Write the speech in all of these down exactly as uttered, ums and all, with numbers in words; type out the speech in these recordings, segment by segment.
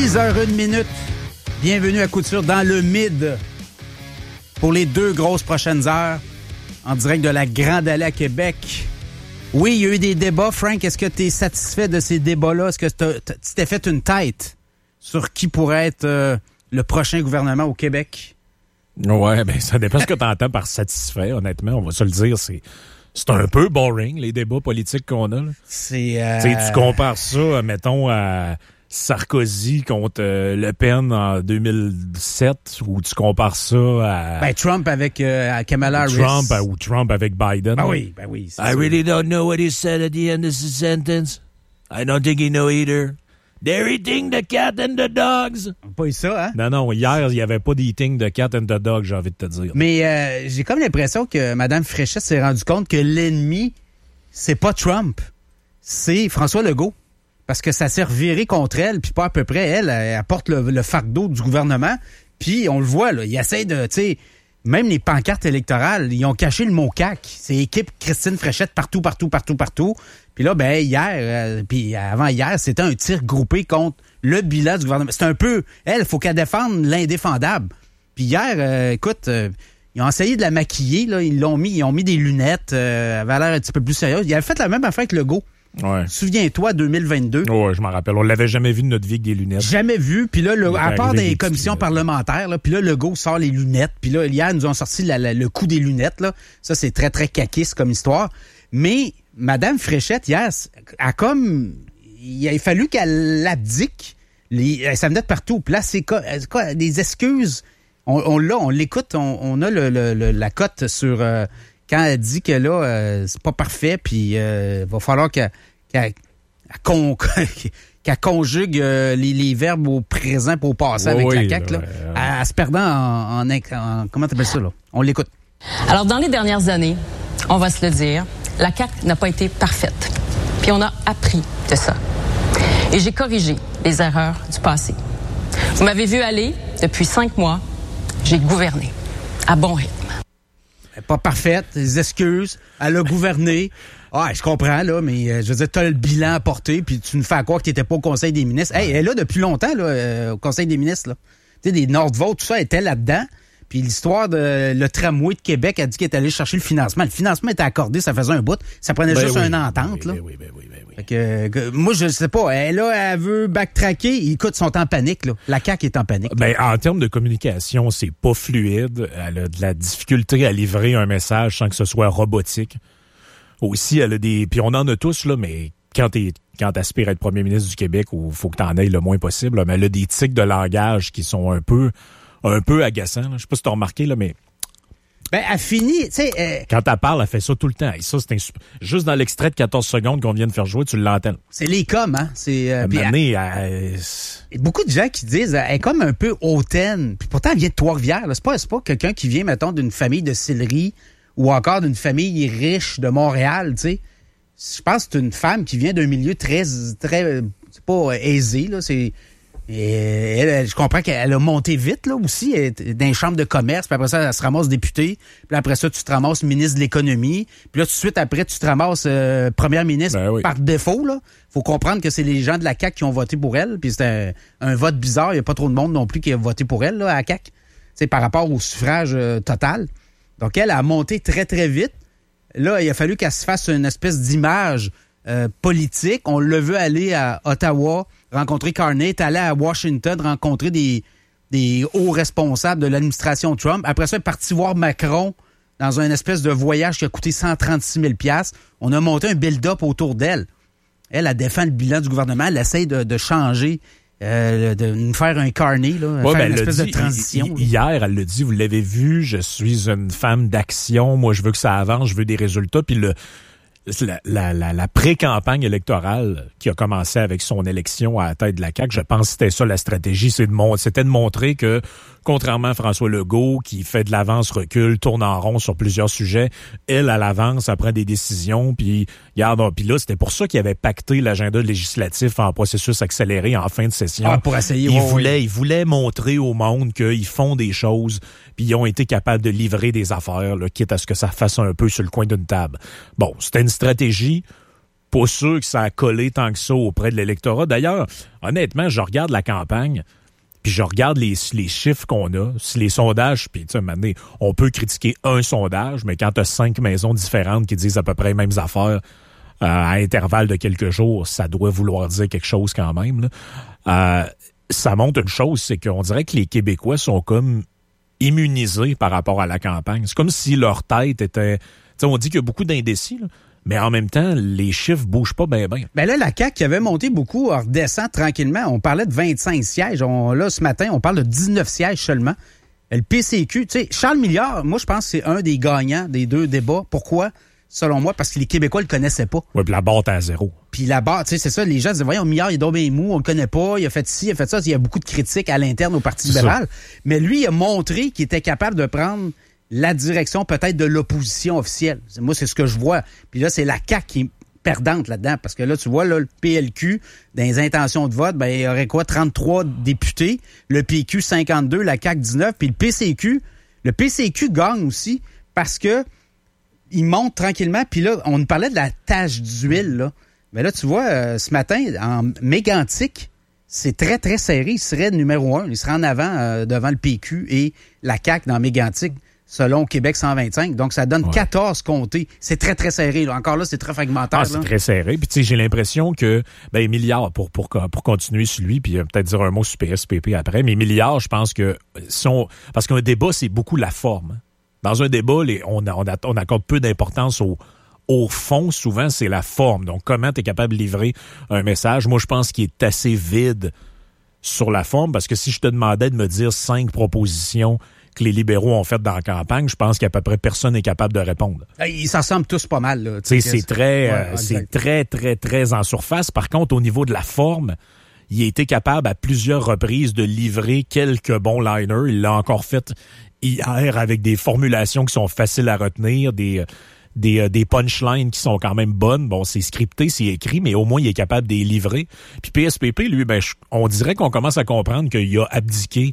six heures une minute. Bienvenue à Coup de sûr dans le Mid pour les deux grosses prochaines heures en direct de la Grande Allée à Québec. Oui, il y a eu des débats. Frank, est-ce que tu es satisfait de ces débats-là? Est-ce que tu t'es fait une tête sur qui pourrait être euh, le prochain gouvernement au Québec? Ouais, ben ça dépend ce que tu entends par satisfait, honnêtement. On va se le dire, c'est... C'est un peu boring, les débats politiques qu'on a. Là. C'est... Euh... Tu compares ça, mettons, à Sarkozy contre euh, Le Pen en deux mille sept, ou tu compares ça à... Ben, Trump avec euh, Kamala Harris. Trump, ou Trump avec Biden. Ben oui, ben oui. I ça. really don't know what he said at the end of the sentence. I don't think he know either. They're eating the cat and the dogs. Pas eu ça, hein? Non, non, hier, il n'y avait pas d'eating the cat and the dog, j'ai envie de te dire. Mais euh, j'ai comme l'impression que Mme Fréchette s'est rendu compte que l'ennemi, c'est pas Trump, c'est François Legault. Parce que ça s'est reviré contre elle, puis pas à peu près. Elle, elle apporte le, le fardeau du gouvernement, puis on le voit, là, il essaie de, tu sais, même les pancartes électorales, ils ont caché le mot C A Q. C'est équipe Christine Fréchette partout, partout, partout, partout. Puis là, ben hier, euh, puis avant hier, c'était un tir groupé contre le bilan du gouvernement. C'est un peu, elle, il faut qu'elle défende l'indéfendable. Puis hier, euh, écoute, euh, ils ont essayé de la maquiller, là, ils l'ont mis, ils ont mis des lunettes, euh, elle avait l'air un petit peu plus sérieuse. Ils avaient fait la même affaire avec Legault. Ouais. Souviens-toi, deux mille vingt-deux. Ouais, je m'en rappelle. On l'avait jamais vu de notre vie avec des lunettes. Jamais vu. Puis là, le, à part des commissions petits, parlementaires, là, puis là, Legault sort les lunettes. Puis là, hier, ils nous ont sorti la, la, le coup des lunettes. Là. Ça, c'est très, très caquiste comme histoire. Mais Mme Fréchette, hier, a comme... Il a fallu qu'elle abdique. Les, ça venait de partout. Puis là, c'est quoi, quoi, des excuses. On, on l'a, on l'écoute. On, on a le, le, le, la cote sur... Euh, quand elle dit que là, euh, c'est pas parfait, puis il euh, va falloir qu'elle, qu'elle, qu'elle, con, qu'elle conjugue euh, les, les verbes au présent et au passé oui, avec la C A Q, là, là, euh... à, à se perdant en, en, en... Comment t'appelles ça, là? On l'écoute. Alors, dans les dernières années, on va se le dire, la C A Q n'a pas été parfaite. Puis on a appris de ça. Et j'ai corrigé les erreurs du passé. Vous m'avez vu aller, depuis cinq mois, j'ai gouverné à bon rythme. Pas parfaite, des excuses, elle a gouverné. Ah, je comprends, là, mais euh, je veux dire, t'as le bilan à porter, puis tu nous fais à croire que t'étais pas au Conseil des ministres. Hey, elle est là depuis longtemps, là, euh, au Conseil des ministres, là. Tu sais, des Nordvolt, tout ça, elle était là-dedans. Puis l'histoire de le tramway de Québec a dit qu'elle est allée chercher le financement. Le financement était accordé, ça faisait un bout. Ça prenait ben juste oui, une entente, ben là. Oui, ben oui, ben oui. Fait que, que, moi, je sais pas. Elle, là, elle veut backtracker. Écoute, ils sont en panique, là. La C A Q est en panique. Ben, en termes de communication, c'est pas fluide. Elle a de la difficulté à livrer un message sans que ce soit robotique. Aussi, elle a des... Puis on en a tous, là, mais quand t'es quand t'aspires à être premier ministre du Québec, il faut que t'en ailles le moins possible, là, mais elle a des tics de langage qui sont un peu... un peu agaçant. Là. Je sais pas si t'as remarqué, là, mais... Ben, elle finit, tu sais... Euh... Quand elle parle, elle fait ça tout le temps. Et ça, c'est insu... juste dans l'extrait de quatorze secondes qu'on vient de faire jouer, tu l'entends. C'est les coms, hein? C'est... Euh, elle... elle... Elle... Elle... Beaucoup de gens qui disent, elle est comme un peu hautaine. Puis pourtant, elle vient de Trois-Rivières. Là. C'est pas, c'est pas quelqu'un qui vient, mettons, d'une famille de Sillery ou encore d'une famille riche de Montréal, tu sais. Je pense que c'est une femme qui vient d'un milieu très... très c'est pas aisé, là. C'est... Et elle, je comprends qu'elle a monté vite, là, aussi, elle est dans les chambres de commerce, puis après ça, elle se ramasse députée, puis après ça, tu te ramasses ministre de l'économie, puis là, tout de suite après, tu te ramasses euh, première ministre ben oui. par défaut, là. Faut comprendre que c'est les gens de la C A Q qui ont voté pour elle, puis c'est un, un vote bizarre, il n'y a pas trop de monde non plus qui a voté pour elle, là, à la C A Q, c'est par rapport au suffrage euh, total. Donc, elle a monté très, très vite. Là, il a fallu qu'elle se fasse une espèce d'image euh, politique. On le veut aller à Ottawa, rencontrer Carney, est allé à Washington, rencontrer des, des hauts responsables de l'administration Trump. Après ça, elle est parti voir Macron dans un espèce de voyage qui a coûté cent trente-six mille dollars. On a monté un build-up autour d'elle. Elle, elle défend le bilan du gouvernement. Elle essaie de, de changer, euh, de nous faire un Carney, là, ouais, faire ben, une espèce dit, de transition. Hi, hier, elle l'a dit, vous l'avez vu, je suis une femme d'action. Moi, je veux que ça avance, je veux des résultats. Puis le... La, la, la, la pré-campagne électorale qui a commencé avec son élection à la tête de la C A Q, je pense que c'était ça la stratégie, c'est de mon, c'était de montrer que, contrairement à François Legault, qui fait de l'avance-recul, tourne en rond sur plusieurs sujets, elle, à l'avance, elle prend des décisions, puis regarde, puis là, c'était pour ça qu'il avait pacté l'agenda législatif en processus accéléré en fin de session. Ah, pour essayer, il ouais, voulait, ouais. il voulait montrer au monde qu'ils font des choses, puis ils ont été capables de livrer des affaires, là, quitte à ce que ça fasse un peu sur le coin d'une table. Bon, c'était une stratégie. pas sûr que ça a collé tant que ça auprès de l'électorat. D'ailleurs, honnêtement, je regarde la campagne, puis je regarde les, les chiffres qu'on a, les sondages, puis tu sais, maintenant, on peut critiquer un sondage, mais quand tu as cinq maisons différentes qui disent à peu près les mêmes affaires euh, à intervalle de quelques jours, ça doit vouloir dire quelque chose quand même. Là. Euh, ça montre une chose, c'est qu'on dirait que les Québécois sont comme immunisés par rapport à la campagne. C'est comme si leur tête était... Tu sais, on dit qu'il y a beaucoup d'indécis, là. Mais en même temps, les chiffres bougent pas bien, bien. Ben là, la C A Q qui avait monté beaucoup redescend tranquillement. On parlait de vingt-cinq sièges. On, là, ce matin, on parle de dix-neuf sièges seulement. Le P C Q, tu sais, Charles Milliard, moi, je pense que c'est un des gagnants des deux débats. Pourquoi? Selon moi, parce que les Québécois le connaissaient pas. Oui, puis la barre est à zéro. Puis la barre, tu sais, c'est ça, les gens disaient, voyons, Milliard, il est donc bien mou, on le connaît pas, il a fait ci, il a fait ça. Il y a beaucoup de critiques à l'interne au Parti libéral. Ça. Mais lui, il a montré qu'il était capable de prendre la direction peut-être de l'opposition officielle. Moi, c'est ce que je vois. Puis là, c'est la C A Q qui est perdante là-dedans. Parce que là, tu vois, là, le P L Q, dans les intentions de vote, ben, il y aurait quoi? trente-trois députés. Le P Q, cinquante-deux. La C A Q, dix-neuf. Puis le P C Q, le P C Q gagne aussi parce que il monte tranquillement. Puis là, on nous parlait de la tache d'huile, là. Mais là, tu vois, euh, ce matin, en mégantique, c'est très, très serré. Il serait numéro un. Il serait en avant euh, devant le P Q et la C A Q dans mégantique, selon Québec cent vingt-cinq. Donc, ça donne ouais. quatorze comtés. C'est très, très serré. Là. Encore là, c'est très fragmentaire. Ah, c'est là. Très serré. Puis, tu sais, j'ai l'impression que, ben, Milliard, pour, pour, pour continuer sur lui, puis peut-être dire un mot sur P S P P après, mais Milliard, je pense que, si on, parce qu'un débat, c'est beaucoup la forme. Dans un débat, les, on, on, on accorde peu d'importance au, au fond. Souvent, c'est la forme. Donc, comment tu es capable de livrer un message? Moi, je pense qu'il est assez vide sur la forme, parce que si je te demandais de me dire cinq propositions que les libéraux ont faites dans la campagne, je pense qu'à peu près personne n'est capable de répondre. Ils s'en semblent tous pas mal. Là, c'est c'est très, ouais, euh, c'est très, très, très en surface. Par contre, au niveau de la forme, il a été capable à plusieurs reprises de livrer quelques bons liners. Il l'a encore fait hier avec des formulations qui sont faciles à retenir, des... Des, des punchlines qui sont quand même bonnes. Bon, c'est scripté, c'est écrit, mais au moins, il est capable de les livrer. Puis P S P P, lui, ben, on dirait qu'on commence à comprendre qu'il a abdiqué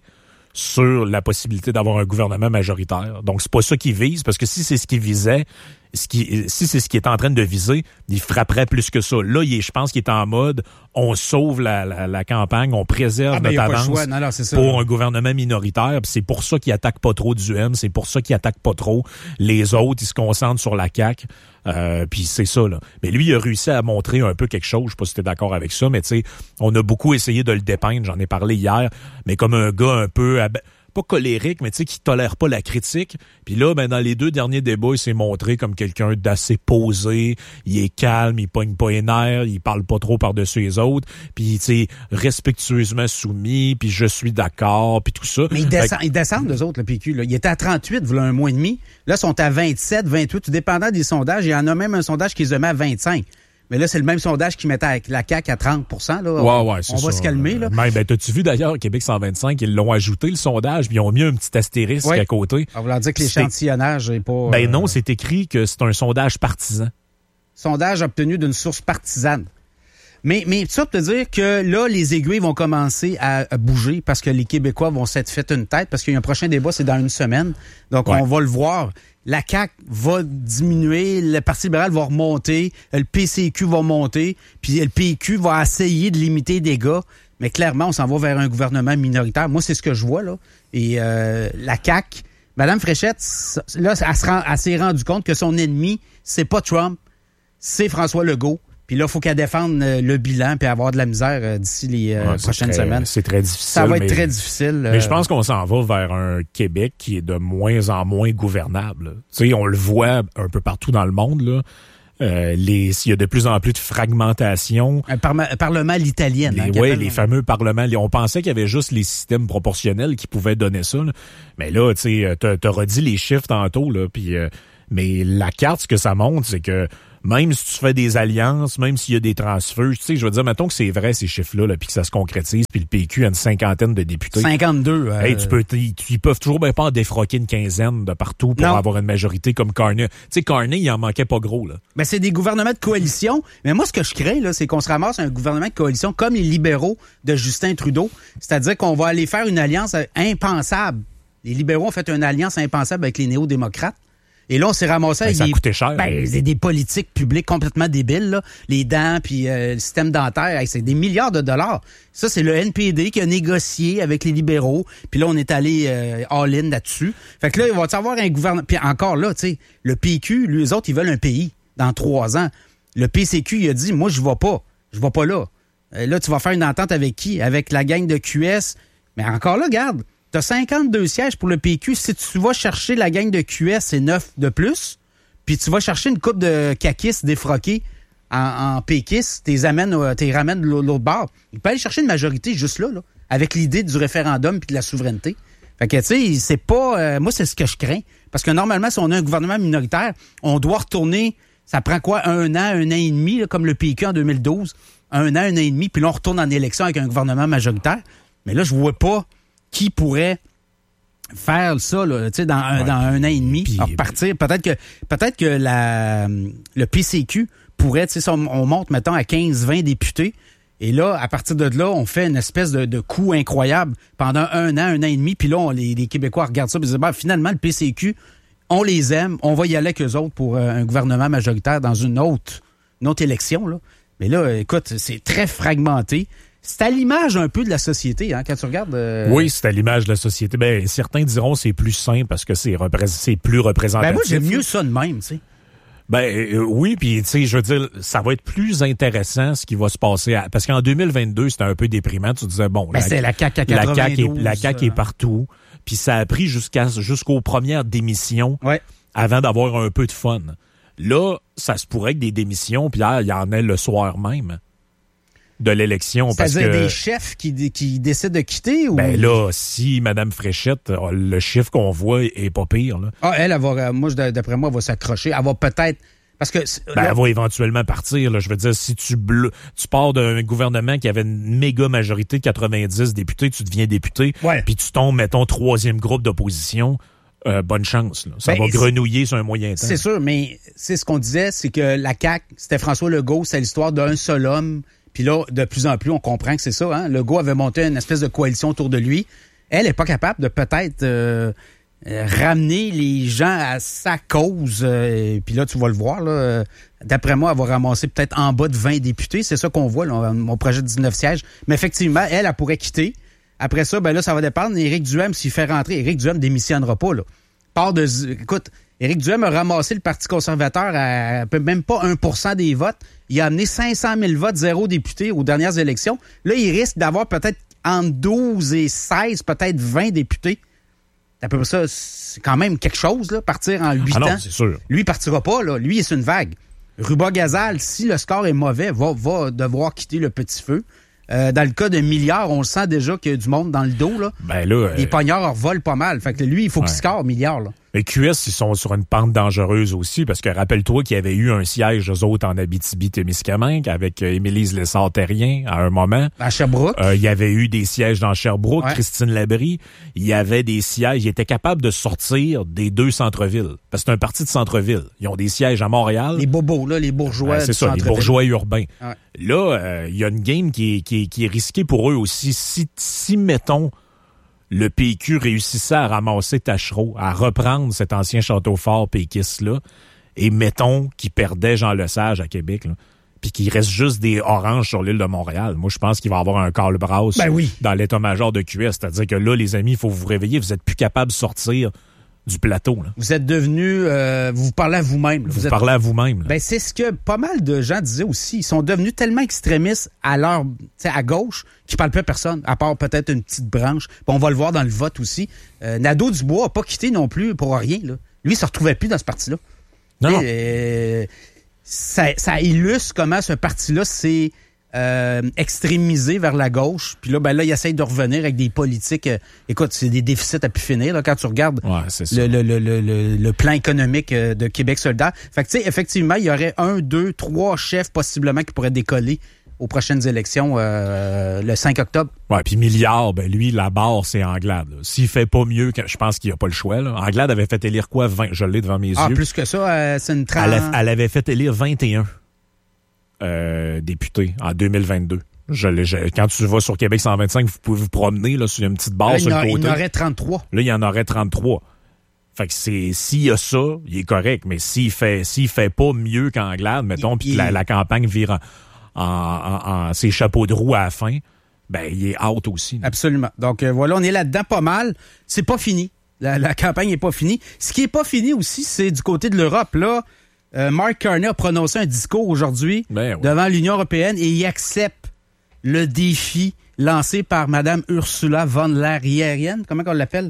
sur la possibilité d'avoir un gouvernement majoritaire. Donc, c'est pas ça qu'il vise, parce que si c'est ce qu'il visait, ce qui, si c'est ce qu'il est en train de viser, il frapperait plus que ça. Là, il est, je pense qu'il est en mode, on sauve la, la, la campagne, on préserve ah ben, notre avance non, non, c'est ça, pour là. Un gouvernement minoritaire. Puis c'est pour ça qu'il attaque pas trop du M, c'est pour ça qu'il attaque pas trop les autres. Il se concentre sur la C A Q. Euh, puis c'est ça, là. Mais lui, il a réussi à montrer un peu quelque chose. Je sais pas si t'es d'accord avec ça, mais tu sais, on a beaucoup essayé de le dépeindre. J'en ai parlé hier, mais comme un gars un peu... Ab- pas colérique, mais tu sais, qui tolère pas la critique. Puis là, ben dans les deux derniers débats, il s'est montré comme quelqu'un d'assez posé. Il est calme, il pogne pas les nerfs, il parle pas trop par-dessus les autres. Puis, tu sais, respectueusement soumis, puis je suis d'accord, puis tout ça. Mais ils, descend, ils descendent, eux autres, le P Q. Là. Ils étaient à trente-huit, voilà un mois et demi. Là, ils sont à vingt-sept, vingt-huit, tout dépendant des sondages. Il y en a même un sondage qui les a mis à vingt-cinq. Mais là, c'est le même sondage qui mettait avec la C A Q à trente pour cent. Là. Ouais, on ouais, c'est on va ça. se calmer. Là. Mais ben, t'as-tu vu d'ailleurs, Québec cent vingt-cinq, ils l'ont ajouté, le sondage, puis ils ont mis un petit astérisque oui. à côté. Ça veut dire que l'échantillonnage n'est pas... Ben euh... non, c'est écrit que c'est un sondage partisan. Sondage obtenu d'une source partisane. Mais, mais ça pour te dire que là, les aiguilles vont commencer à, à bouger parce que les Québécois vont s'être fait une tête parce qu'il y a un prochain débat, c'est dans une semaine. Donc, ouais. on va le voir. La C A Q va diminuer, le Parti libéral va remonter, le P C Q va monter, puis le P Q va essayer de limiter les dégâts. Mais clairement, on s'en va vers un gouvernement minoritaire. Moi, c'est ce que je vois, là. Et euh, la C A Q, Mme Fréchette, là, elle, se rend, elle s'est rendue compte que son ennemi, c'est pas Trump, c'est François Legault. Puis là, il faut qu'elle défende le bilan puis avoir de la misère euh, d'ici les euh, ouais, prochaines très, semaines. C'est très difficile. Ça va être mais, très difficile. Mais euh... je pense qu'on s'en va vers un Québec qui est de moins en moins gouvernable. Tu sais, on le voit un peu partout dans le monde, là. Euh, les, il y a de plus en plus de fragmentation. Un, par- un parlement à l'italienne. Les, hein, oui, les fameux parlements. On pensait qu'il y avait juste les systèmes proportionnels qui pouvaient donner ça. Là. Mais là, tu sais, t'as, t'as redit les chiffres tantôt, là, puis, euh, mais la carte, ce que ça montre, c'est que même si tu fais des alliances, même s'il y a des transferts, tu sais, je veux dire, mettons que c'est vrai, ces chiffres-là, là, puis que ça se concrétise, puis le P Q a une cinquantaine de députés. cinquante-deux. Euh... Hey, tu peux, ils, ils peuvent toujours bien pas en défroquer une quinzaine de partout pour non. avoir une majorité comme Carney. Tu sais, Carney, il en manquait pas gros, là. Mais c'est des gouvernements de coalition. Mais moi, ce que je crée, là, c'est qu'on se ramasse un gouvernement de coalition comme les libéraux de Justin Trudeau. C'est-à-dire qu'on va aller faire une alliance impensable. Les libéraux ont fait une alliance impensable avec les néo-démocrates. Et là, on s'est ramassé ben, avec ça a des, coûté cher. Ben, des, des politiques publiques complètement débiles, là. Les dents, puis euh, le système dentaire, hey, c'est des milliards de dollars. Ça, c'est le N P D qui a négocié avec les libéraux. Puis là, on est allé euh, all-in là-dessus. Fait que là, il va y avoir un gouvernement... Puis encore là, tu sais, le P Q, lui, eux autres, ils veulent un pays dans trois ans. Le P C Q, il a dit, moi, je vais pas. Je vais pas là. Euh, là, tu vas faire une entente avec qui? Avec la gang de Q S. Mais encore là, regarde, tu as cinquante-deux sièges pour le P Q. Si tu vas chercher la gang de Q S, c'est neuf de plus. Puis tu vas chercher une coupe de caquistes défroqués en, en péquistes, t'es amènes, t'es ramènes de l'autre bord. Il peut aller chercher une majorité juste là, là avec l'idée du référendum puis de la souveraineté. Fait que, tu sais, c'est pas... Euh, moi, c'est ce que je crains. Parce que normalement, si on a un gouvernement minoritaire, on doit retourner... Ça prend quoi? Un an, un an et demi, là, comme le P Q en deux mille douze. Un an, un an et demi, puis là, on retourne en élection avec un gouvernement majoritaire. Mais là, je vois pas qui pourrait faire ça là, tu sais, dans, un, ouais. dans un an et demi, puis, repartir. Peut-être que peut-être que la le P C Q pourrait, tu sais, si on, on monte, mettons, à quinze vingt députés, et là, à partir de là, on fait une espèce de, de coup incroyable pendant un an, un an et demi, puis là, on, les, les Québécois regardent ça et disent, ben, finalement, le P C Q, on les aime, on va y aller avec eux autres pour euh, un gouvernement majoritaire dans une autre, une autre élection, là. Mais là, écoute, c'est très fragmenté. C'est à l'image un peu de la société, hein, quand tu regardes... Euh... Oui, c'est à l'image de la société. Ben, certains diront que c'est plus sain parce que c'est, repré- c'est plus représentatif. Ben moi, j'aime mieux ça de même, tu sais. Ben euh, oui, puis tu sais, je veux dire, ça va être plus intéressant ce qui va se passer. À... Parce qu'en deux mille vingt-deux, c'était un peu déprimant. Tu disais, bon... Ben, la... c'est la C A Q à quatre-vingt-douze. La C A Q est, la C A Q est partout. Puis ça a pris jusqu'à jusqu'aux premières démissions ouais. avant d'avoir un peu de fun. Là, ça se pourrait que des démissions, puis là, il y en ait le soir même de l'élection. C'est-à-dire parce que, des chefs qui, qui décident de quitter? Ou... Ben là, si Mme Fréchette, le chiffre qu'on voit est pas pire. Là. Ah, elle, elle va, moi, d'après moi, elle va s'accrocher. Elle va peut-être... Parce que... Ben, là... elle va éventuellement partir. Là. Je veux dire, si tu, ble... tu pars d'un gouvernement qui avait une méga majorité de quatre-vingt-dix députés, tu deviens député, ouais. puis tu tombes, mettons, troisième groupe d'opposition... Euh, bonne chance. Là. Ça ben, va grenouiller sur un moyen temps. C'est sûr, mais c'est ce qu'on disait, c'est que la C A Q, c'était François Legault, c'est l'histoire d'un seul homme. Puis là, de plus en plus, on comprend que c'est ça. Hein? Legault avait monté une espèce de coalition autour de lui. Elle n'est pas capable de peut-être euh, euh, ramener les gens à sa cause. Euh, puis là, tu vas le voir. Là, d'après moi, elle va ramasser peut-être en bas de vingt députés. C'est ça qu'on voit, là, mon projet de dix-neuf sièges. Mais effectivement, elle, elle pourrait quitter. Après ça, ben là, ça va dépendre. Éric Duhem, s'il fait rentrer, Éric Duhem démissionnera pas, là. Part de, écoute, Éric Duhem a ramassé le Parti conservateur à même pas un pour cent des votes. Il a amené cinq cent mille votes, zéro député aux dernières élections. Là, il risque d'avoir peut-être entre douze et seize, peut-être vingt députés. À peu près ça, c'est quand même quelque chose, là, partir en huit ah non, ans. C'est sûr. Lui, il partira pas, là. Lui, c'est une vague. Ruba Gazal, si le score est mauvais, va, va devoir quitter le petit feu. Euh, dans le cas de Milliard, on le sent déjà qu'il y a du monde dans le dos, là. Ben là, les euh... pognards volent pas mal. Fait que lui, il faut ouais. qu'il score, Milliard, là. Mais Q S, ils sont sur une pente dangereuse aussi, parce que rappelle-toi qu'il y avait eu un siège, eux autres, en Abitibi-Témiscamingue, avec euh, Émilise Lessard-Terrien, à un moment. À Sherbrooke. Euh, il y avait eu des sièges dans Sherbrooke, ouais. Christine Labrie. Il y avait des sièges, ils étaient capables de sortir des deux centres-villes. Parce que c'est un parti de centre-ville. Ils ont des sièges à Montréal. Les bobos, là, les bourgeois. Euh, c'est du ça, les bourgeois urbains. Ouais. Là, euh, il y a une game qui est, qui est, qui est risquée pour eux aussi. Si, si mettons, le P Q réussissait à ramasser Tachereau, à reprendre cet ancien château fort péquiste-là, et mettons qu'il perdait Jean Lesage à Québec, là, puis qu'il reste juste des oranges sur l'île de Montréal, moi, je pense qu'il va y avoir un Karl Brass ben oui. dans l'état-major de Q S. C'est-à-dire que là, les amis, il faut vous réveiller. Vous êtes plus capable de sortir du plateau. Là. Vous êtes devenu... Euh, vous vous parlez à vous-même. Là. Vous, vous êtes... parlez à vous-même. Là. Ben, c'est ce que pas mal de gens disaient aussi. Ils sont devenus tellement extrémistes à leur, à gauche qu'ils parlent plus à personne, à part peut-être une petite branche. Puis on va le voir dans le vote aussi. Euh, Nadeau-Dubois n'a pas quitté non plus pour rien. Là. Lui, il se retrouvait plus dans ce parti-là. Non. Et, euh, ça, ça illustre comment ce parti-là s'est euh, extrémisé vers la gauche. Puis là, ben là, il essaye de revenir avec des politiques. Euh, écoute, c'est des déficits à pu finir là, quand tu regardes ouais, c'est le, le, le, le, le plan économique de Québec solidaire. Fait que tu sais, effectivement, il y aurait un, deux, trois chefs possiblement qui pourraient décoller aux prochaines élections euh, le cinq octobre. Ouais, puis Milliard, ben lui, la barre, c'est Anglade. Là. S'il fait pas mieux, je pense qu'il n'y a pas le choix. Là. Anglade avait fait élire quoi? vingt, je l'ai devant mes ah, yeux. Ah, plus que ça, euh, c'est une trente... Elle, a, elle avait fait élire vingt et un euh, députés en deux mille vingt-deux. Je l'ai, je, quand tu vas sur Québec cent vingt-cinq, vous pouvez vous promener là, sur une petite barre là, sur il le côté. Il y en aurait trente-trois. Là, il y en aurait trente-trois. Fait que c'est, s'il y a ça, il est correct. Mais s'il fait, s'il fait pas mieux qu'Anglade, mettons, puis que la, la campagne vire en, en, en, en ses chapeaux de roue à la fin, ben, il est out aussi. Là. Absolument. Donc, euh, voilà, on est là-dedans pas mal. C'est pas fini. La, la campagne est pas finie. Ce qui est pas fini aussi, c'est du côté de l'Europe. Là, euh, Mark Carney a prononcé un discours aujourd'hui ben, oui. devant l'Union européenne et il accepte le défi lancé par Mme Ursula von der Leyen. Comment on l'appelle?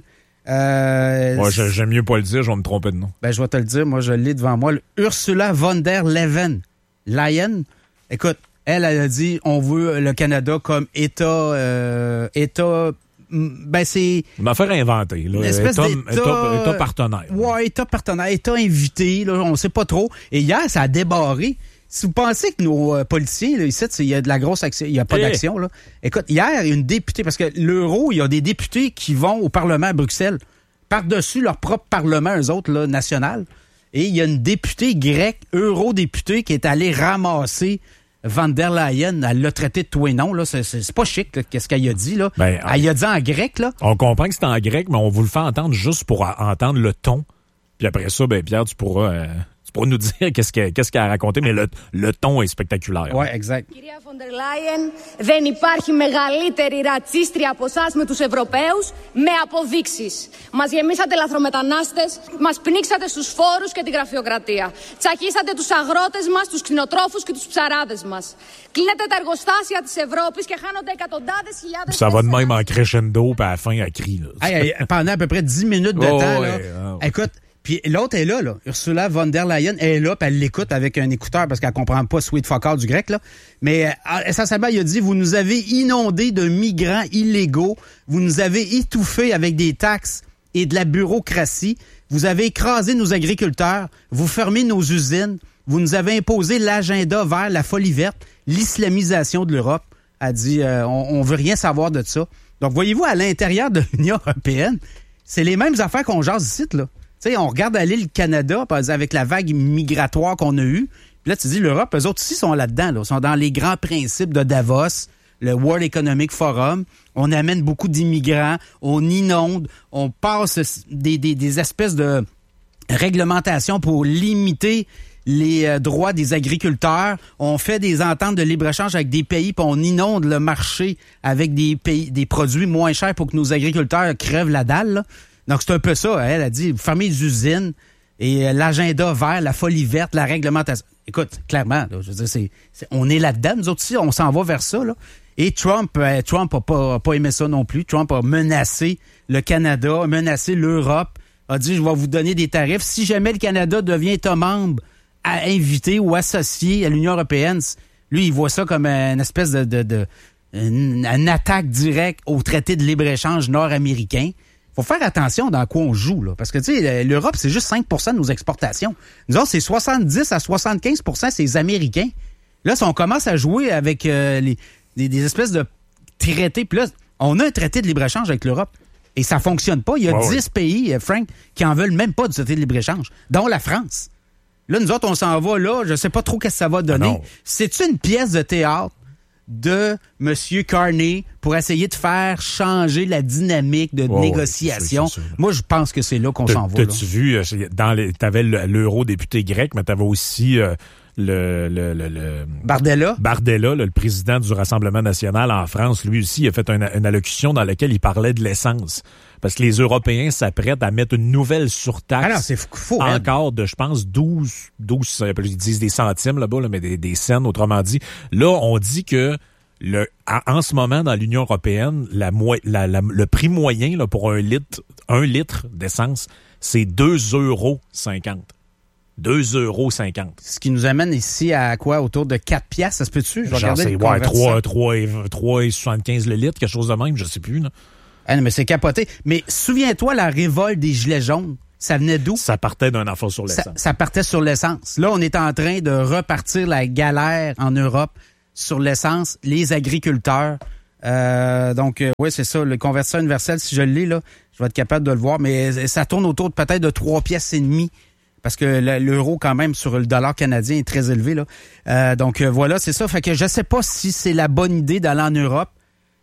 Euh, ouais, j'aime mieux pas le dire, je vais me tromper de nom. Ben, je vais te le dire, moi, je l'ai devant moi. Ursula von der Leyen. Leyen. Écoute, elle, elle a dit, on veut le Canada comme État, euh, État, ben, c'est... Une affaire inventée, là. Une espèce État, d'État, État, État partenaire. Ouais, État partenaire, État invité, là, on sait pas trop. Et hier, ça a débarré. Si vous pensez que nos euh, politiciens, là, ici, il y a de la grosse action, il n'y a pas hey. d'action, là. Écoute, hier, il y a une députée, parce que l'euro, il y a des députés qui vont au Parlement à Bruxelles, par-dessus leur propre Parlement, eux autres, là, national. Et il y a une députée grecque, eurodéputée, qui est allée ramasser Van der Leyen. Elle l'a traité de tout et non, là. C'est, c'est, c'est pas chic, là, qu'est-ce qu'elle a dit, là. Ben, elle a dit en grec, là. On comprend que c'est en grec, mais on vous le fait entendre juste pour a- entendre le ton. Puis après ça, ben, Pierre, tu pourras... Euh... pour nous dire qu'est-ce qu'elle, qu'est-ce qu'elle a raconté, mais le, le ton est spectaculaire. Oui, exact. Κυρία von der Leyen, δεν υπάρχει μεγαλύτερη ρατσίστρια από εσάς με τους Ευρωπαίους με αποδείξεις. Μας γεμίσατε λαθρομετανάστες, μας πνίξατε στους φόρους και τη γραφειοκρατία. Τσακίσατε τους αγρότες μας, τους κτηνοτρόφους και τους ψαράδες μας. Κλείνετε τα εργοστάσια της Ευρώπης και χάνονται εκατοντάδες χιλιάδες... Ça va de même en crescendo, puis à la fin, elle crie. Là. Hey, pendant à peu près dix minutes de oh, temps, ouais, là, oh. Écoute, puis l'autre est là, là. Ursula von der Leyen est là, puis elle l'écoute avec un écouteur parce qu'elle comprend pas sweet fuck all du grec, là. Mais euh, essentiellement, il a dit, vous nous avez inondés de migrants illégaux, vous nous avez étouffés avec des taxes et de la bureaucratie, vous avez écrasé nos agriculteurs, vous fermez nos usines, vous nous avez imposé l'agenda vers la folie verte, l'islamisation de l'Europe. Elle dit, euh, on, on veut rien savoir de ça. Donc, voyez-vous, à l'intérieur de l'Union européenne, c'est les mêmes affaires qu'on jase ici, là. Tu sais, on regarde aller le Canada avec la vague migratoire qu'on a eue. Puis là, tu dis, l'Europe, eux autres aussi sont là-dedans. Là. Ils sont dans les grands principes de Davos, le World Economic Forum. On amène beaucoup d'immigrants, on inonde, on passe des, des, des espèces de réglementations pour limiter les euh, droits des agriculteurs. On fait des ententes de libre-échange avec des pays, puis on inonde le marché avec des pays, des produits moins chers pour que nos agriculteurs crèvent la dalle, là. Donc, c'est un peu ça. Elle a dit, fermez les usines et euh, l'agenda vert, la folie verte, la réglementation. Écoute, clairement, là, je veux dire, c'est, c'est, on est là-dedans. Nous autres aussi, on s'en va vers ça, là. Et Trump, euh, Trump a pas, a pas aimé ça non plus. Trump a menacé le Canada, a menacé l'Europe, a dit, je vais vous donner des tarifs. Si jamais le Canada devient État membre à inviter ou associé à l'Union européenne, lui, il voit ça comme une espèce de, de, de une, une attaque directe au traité de libre-échange nord-américain. Faut faire attention dans quoi on joue, là. Parce que, tu sais, l'Europe, c'est juste cinq pour cent de nos exportations. Nous autres, c'est soixante-dix à soixante-quinze pour cent, c'est les Américains. Là, si on commence à jouer avec euh, les, des, des espèces de traités, puis là, on a un traité de libre-échange avec l'Europe. Et ça fonctionne pas. Il y a oh, dix oui. pays, Frank, qui en veulent même pas du traité de libre-échange, dont la France. Là, nous autres, on s'en va là. Je sais pas trop qu'est-ce que ça va donner. Ah c'est une pièce de théâtre de M. Carney pour essayer de faire changer la dynamique de oh, négociation. Oui, c'est, c'est Moi, je pense que c'est là qu'on T'as, s'en va. T'as-tu vu, dans les, t'avais l'eurodéputé grec, mais t'avais aussi euh, le, le, le, le... Bardella. Bardella, le, le président du Rassemblement national en France, lui aussi, a fait une, une allocution dans laquelle il parlait de l'essence. Parce que les Européens s'apprêtent à mettre une nouvelle surtaxe. Ah non, c'est fou, encore de, je pense, douze, douze, ils disent des centimes là-bas, là, mais des, des cents, autrement dit. Là, on dit que le, en ce moment, dans l'Union européenne, la, la, la, le prix moyen là, pour un litre, un litre d'essence, c'est deux euros cinquante. deux euros cinquante. Ce qui nous amène ici à quoi? Autour de quatre piastres, ça se peut-tu? Je vais Genre, c'est ouais, trois, trois, trois et soixante-quinze le litre, quelque chose de même, je sais plus, là. Ah non, mais c'est capoté. Mais souviens-toi, la révolte des Gilets jaunes, ça venait d'où? Ça partait d'un enfant sur l'essence. Ça, ça partait sur l'essence. Là, on est en train de repartir la galère en Europe sur l'essence, les agriculteurs. Euh, donc, euh, oui, c'est ça, le convertisseur universel, si je le lis, là, je vais être capable de le voir, mais ça tourne autour de peut-être de trois pièces et demie. Parce que l'euro, quand même, sur le dollar canadien est très élevé, là. Euh, donc, euh, voilà, c'est ça. Fait que je sais pas si c'est la bonne idée d'aller en Europe.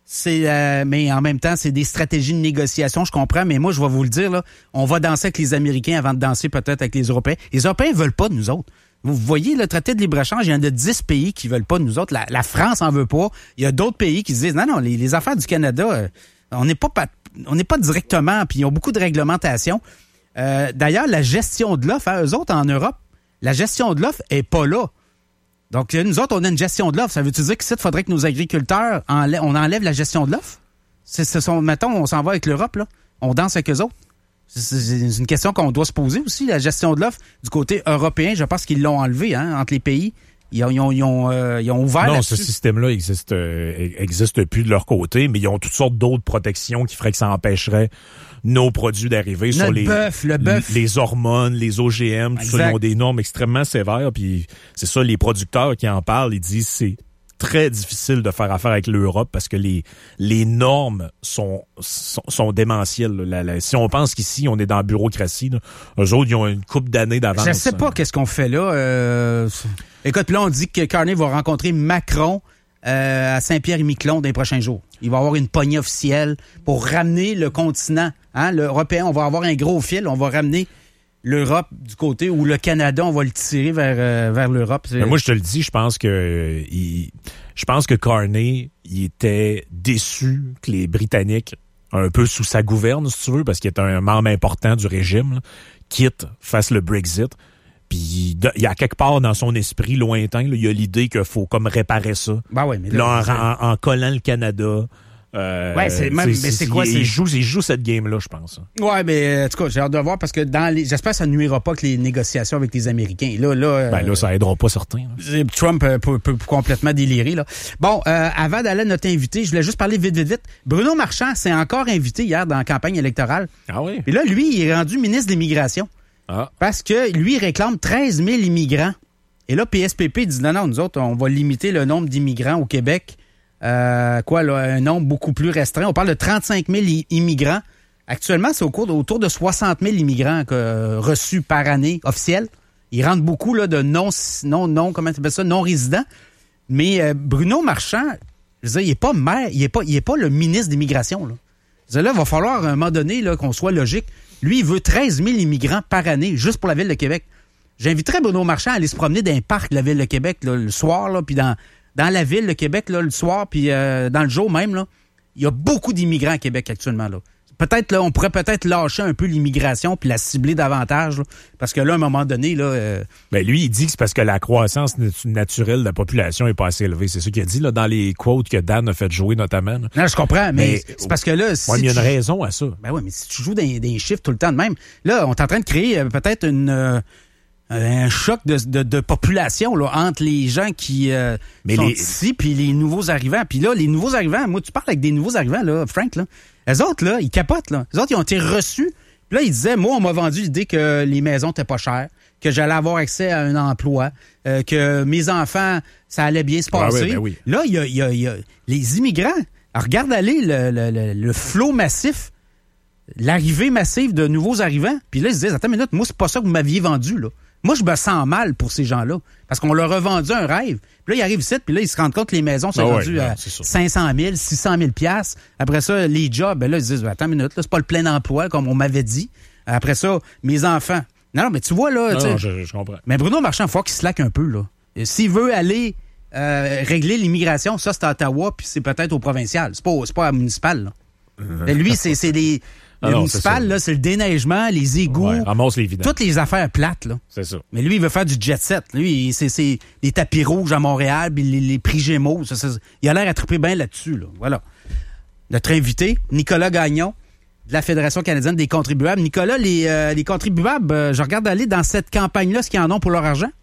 C'est, euh, mais en même temps, c'est des stratégies de négociation, je comprends, mais moi, je vais vous le dire, là, on va danser avec les Américains avant de danser peut-être avec les Européens. Les Européens veulent pas de nous autres. Vous voyez, le traité de libre-échange, il y en a dix pays qui veulent pas de nous autres. La, la France en veut pas. Il y a d'autres pays qui se disent, non, non, les, les affaires du Canada, euh, on n'est pas, on n'est pas directement, puis ils ont beaucoup de réglementation. Euh, d'ailleurs, la gestion de l'offre, hein, eux autres en Europe, la gestion de l'offre est pas là. Donc, nous autres, on a une gestion de l'offre. Ça veut-tu dire qu'ici, il faudrait que nos agriculteurs, enlèvent, on enlève la gestion de l'offre? C'est, ce sont, mettons, on s'en va avec l'Europe, là. On danse avec eux autres. C'est, c'est une question qu'on doit se poser aussi, la gestion de l'offre. Du côté européen, je pense qu'ils l'ont enlevé, hein, entre les pays. Ils ont, ils ont, ils ont, euh, ils ont ouvert. Non, là-dessus. ce système-là existe, euh, existe plus de leur côté, mais ils ont toutes sortes d'autres protections qui feraient que ça empêcherait nos produits d'arriver Notre sur les bœuf, le bœuf. les hormones, les O G M, tout ça, ils ont des normes extrêmement sévères. Puis c'est ça, les producteurs qui en parlent, ils disent c'est très difficile de faire affaire avec l'Europe parce que les les normes sont sont, sont démentielles. La, la, si on pense qu'ici on est dans la bureaucratie, là, eux autres ils ont une couple d'années d'avance. Je sais pas qu'est-ce qu'on fait là. Euh... Écoute, là on dit que Carney va rencontrer Macron euh, à Saint-Pierre-et-Miquelon dans les prochains jours. Il va avoir une poignée officielle pour ramener le continent. Hein, l'Européen, on va avoir un gros fil, on va ramener l'Europe du côté où le Canada, on va le tirer vers, euh, vers l'Europe. Mais moi, je te le dis, je pense que euh, il, je pense que Carney, il était déçu que les Britanniques, un peu sous sa gouverne, si tu veux, parce qu'il est un membre important du régime, là, quitte, fasse le Brexit. Puis il y a quelque part dans son esprit lointain, là, il y a l'idée qu'il faut comme réparer ça. Ben ouais, mais là, là en, en, en collant le Canada. Euh, ouais, c'est même, mais c'est quoi? Il, il, joue, il joue cette game-là, je pense. Ouais, mais en tout cas, j'ai hâte de voir parce que dans les, j'espère que ça ne nuira pas que les négociations avec les Américains. Là, là, ben là, ça aidera pas certains. Là. Trump peut, peut, peut complètement délirer. Là. Bon, euh, avant d'aller à notre invité, je voulais juste parler vite, vite, vite. Bruno Marchand s'est encore invité hier dans la campagne électorale. Ah oui? Et là, lui, il est rendu ministre de l'Immigration. Ah. Parce que lui, il réclame treize mille immigrants. Et là, P S P P dit non, non, nous autres, on va limiter le nombre d'immigrants au Québec. Euh, quoi, là, un nombre beaucoup plus restreint. On parle de trente-cinq mille i- immigrants. Actuellement, c'est au cours de, autour de soixante mille immigrants euh, reçus par année officiels. Ils rentrent beaucoup là, de non, non, non, comment tu appelles ça, non résidents. Mais euh, Bruno Marchand, je veux dire, il n'est pas maire, il n'est pas, il est pas le ministre d'immigration. Là. Je veux dire, là, il va falloir à un moment donné là, qu'on soit logique. Lui, il veut treize mille immigrants par année, juste pour la Ville de Québec. J'inviterais Bruno Marchand à aller se promener dans un parc de la Ville de Québec là, le soir, là, puis dans... Dans la ville de Québec, là, le soir, puis euh, dans le jour même, là, il y a beaucoup d'immigrants à Québec actuellement. Là. Peut-être, là, on pourrait peut-être lâcher un peu l'immigration puis la cibler davantage, là, parce que là, à un moment donné, là. Euh... Ben lui, il dit que c'est parce que la croissance naturelle de la population est pas assez élevée. C'est ça qu'il a dit là dans les quotes que Dan a fait jouer notamment. Là. Non, je comprends, mais, mais c'est parce que là, si ouais, il y a une tu... raison à ça. Ben oui, mais si tu joues des, des chiffres tout le temps de même, là, on est en train de créer euh, peut-être une. Euh... un choc de, de, de population là, entre les gens qui euh, mais sont les... ici puis les nouveaux arrivants. Puis là, les nouveaux arrivants, moi, tu parles avec des nouveaux arrivants, là, Frank, là. Eux autres, là, ils capotent, là. Eux autres, ils ont été reçus. Puis là, ils disaient, moi, on m'a vendu l'idée que les maisons étaient pas chères, que j'allais avoir accès à un emploi, euh, que mes enfants, ça allait bien se passer. Ah oui, ben oui. Là, il y a, y, a, y a les immigrants. Alors, regarde aller le, le, le, le flot massif, l'arrivée massive de nouveaux arrivants. Puis là, ils se disaient, attends une minute, moi, c'est pas ça que vous m'aviez vendu, là. Moi, je me sens mal pour ces gens-là. Parce qu'on leur a vendu un rêve. Puis là, ils arrivent ici, puis là, ils se rendent compte que les maisons sont ah rendues ouais, à non, cinq cent mille, six cent mille piastres. Après ça, les jobs, ben là, ils se disent, attends une minute, là, c'est pas le plein emploi, comme on m'avait dit. Après ça, mes enfants. Non, non, mais tu vois, là... Non, non je, je comprends. Mais Bruno Marchand, il faut qu'il slack un peu, là. Et s'il veut aller euh, régler l'immigration, ça, c'est à Ottawa, puis c'est peut-être au provincial. C'est pas, c'est pas à municipal, là. Mais lui, c'est, c'est les... Le ah non, municipal, c'est là, c'est le déneigement, les égouts, ouais, ramasse les vidanges. Toutes les affaires plates, là. C'est ça. Mais lui, il veut faire du jet set. Lui, c'est, c'est les tapis rouges à Montréal, puis les, les prix Gémeaux. Ça, ça, il a l'air à triper bien là-dessus, là. Voilà. Notre invité, Nicolas Gagnon, de la Fédération canadienne des contribuables. Nicolas, les, euh, les contribuables, euh, je regarde aller dans cette campagne-là, ce qu'ils en ont pour leur argent?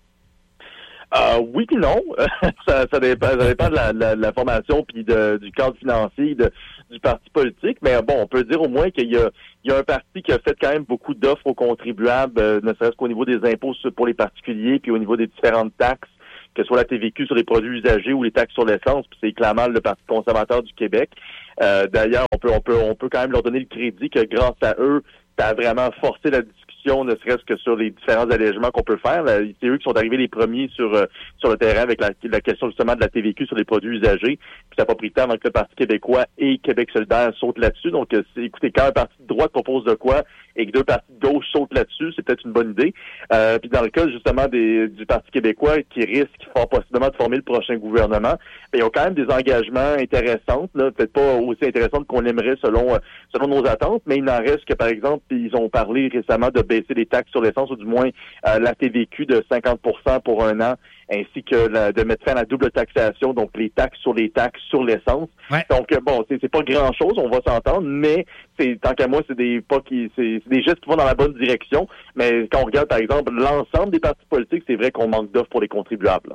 Euh, oui puis non. ça, ça dépend, ça dépend de la, la, la formation puis de, du cadre financier de, du parti politique. Mais bon, on peut dire au moins qu'il y a, il y a un parti qui a fait quand même beaucoup d'offres aux contribuables, euh, ne serait-ce qu'au niveau des impôts pour les particuliers puis au niveau des différentes taxes, que ce soit la T V Q sur les produits usagés ou les taxes sur l'essence. Puis c'est clairement le Parti conservateur du Québec. Euh, d'ailleurs, on peut, on peut, on peut quand même leur donner le crédit que grâce à eux, ça a vraiment forcé la discussion discussions, ne serait-ce que sur les différents allègements qu'on peut faire. C'est eux qui sont arrivés les premiers sur euh, sur le terrain avec la, la question justement de la T V Q sur les produits usagés. Puis ça n'a pas pris de temps avant que le Parti québécois et Québec solidaire sautent là-dessus. Donc, euh, c'est, écoutez, quand un parti de droite propose de quoi et que deux partis de gauche sautent là-dessus, c'est peut-être une bonne idée. Euh, puis dans le cas justement des, du Parti québécois qui risque fort possiblement de former le prochain gouvernement, bien, ils ont quand même des engagements intéressants, là, peut-être pas aussi intéressants qu'on aimerait selon euh, selon nos attentes, mais il n'en reste que, par exemple, ils ont parlé récemment de baisser les taxes sur l'essence, ou du moins euh, la T V Q de cinquante pour cent pour un an, ainsi que la, de mettre fin à la double taxation, donc les taxes sur les taxes sur l'essence. Ouais. Donc, euh, bon, c'est, c'est pas grand-chose, on va s'entendre, mais c'est tant qu'à moi, c'est des pas qui c'est, c'est des gestes qui vont dans la bonne direction. Mais quand on regarde, par exemple, l'ensemble des partis politiques, c'est vrai qu'on manque d'offres pour les contribuables.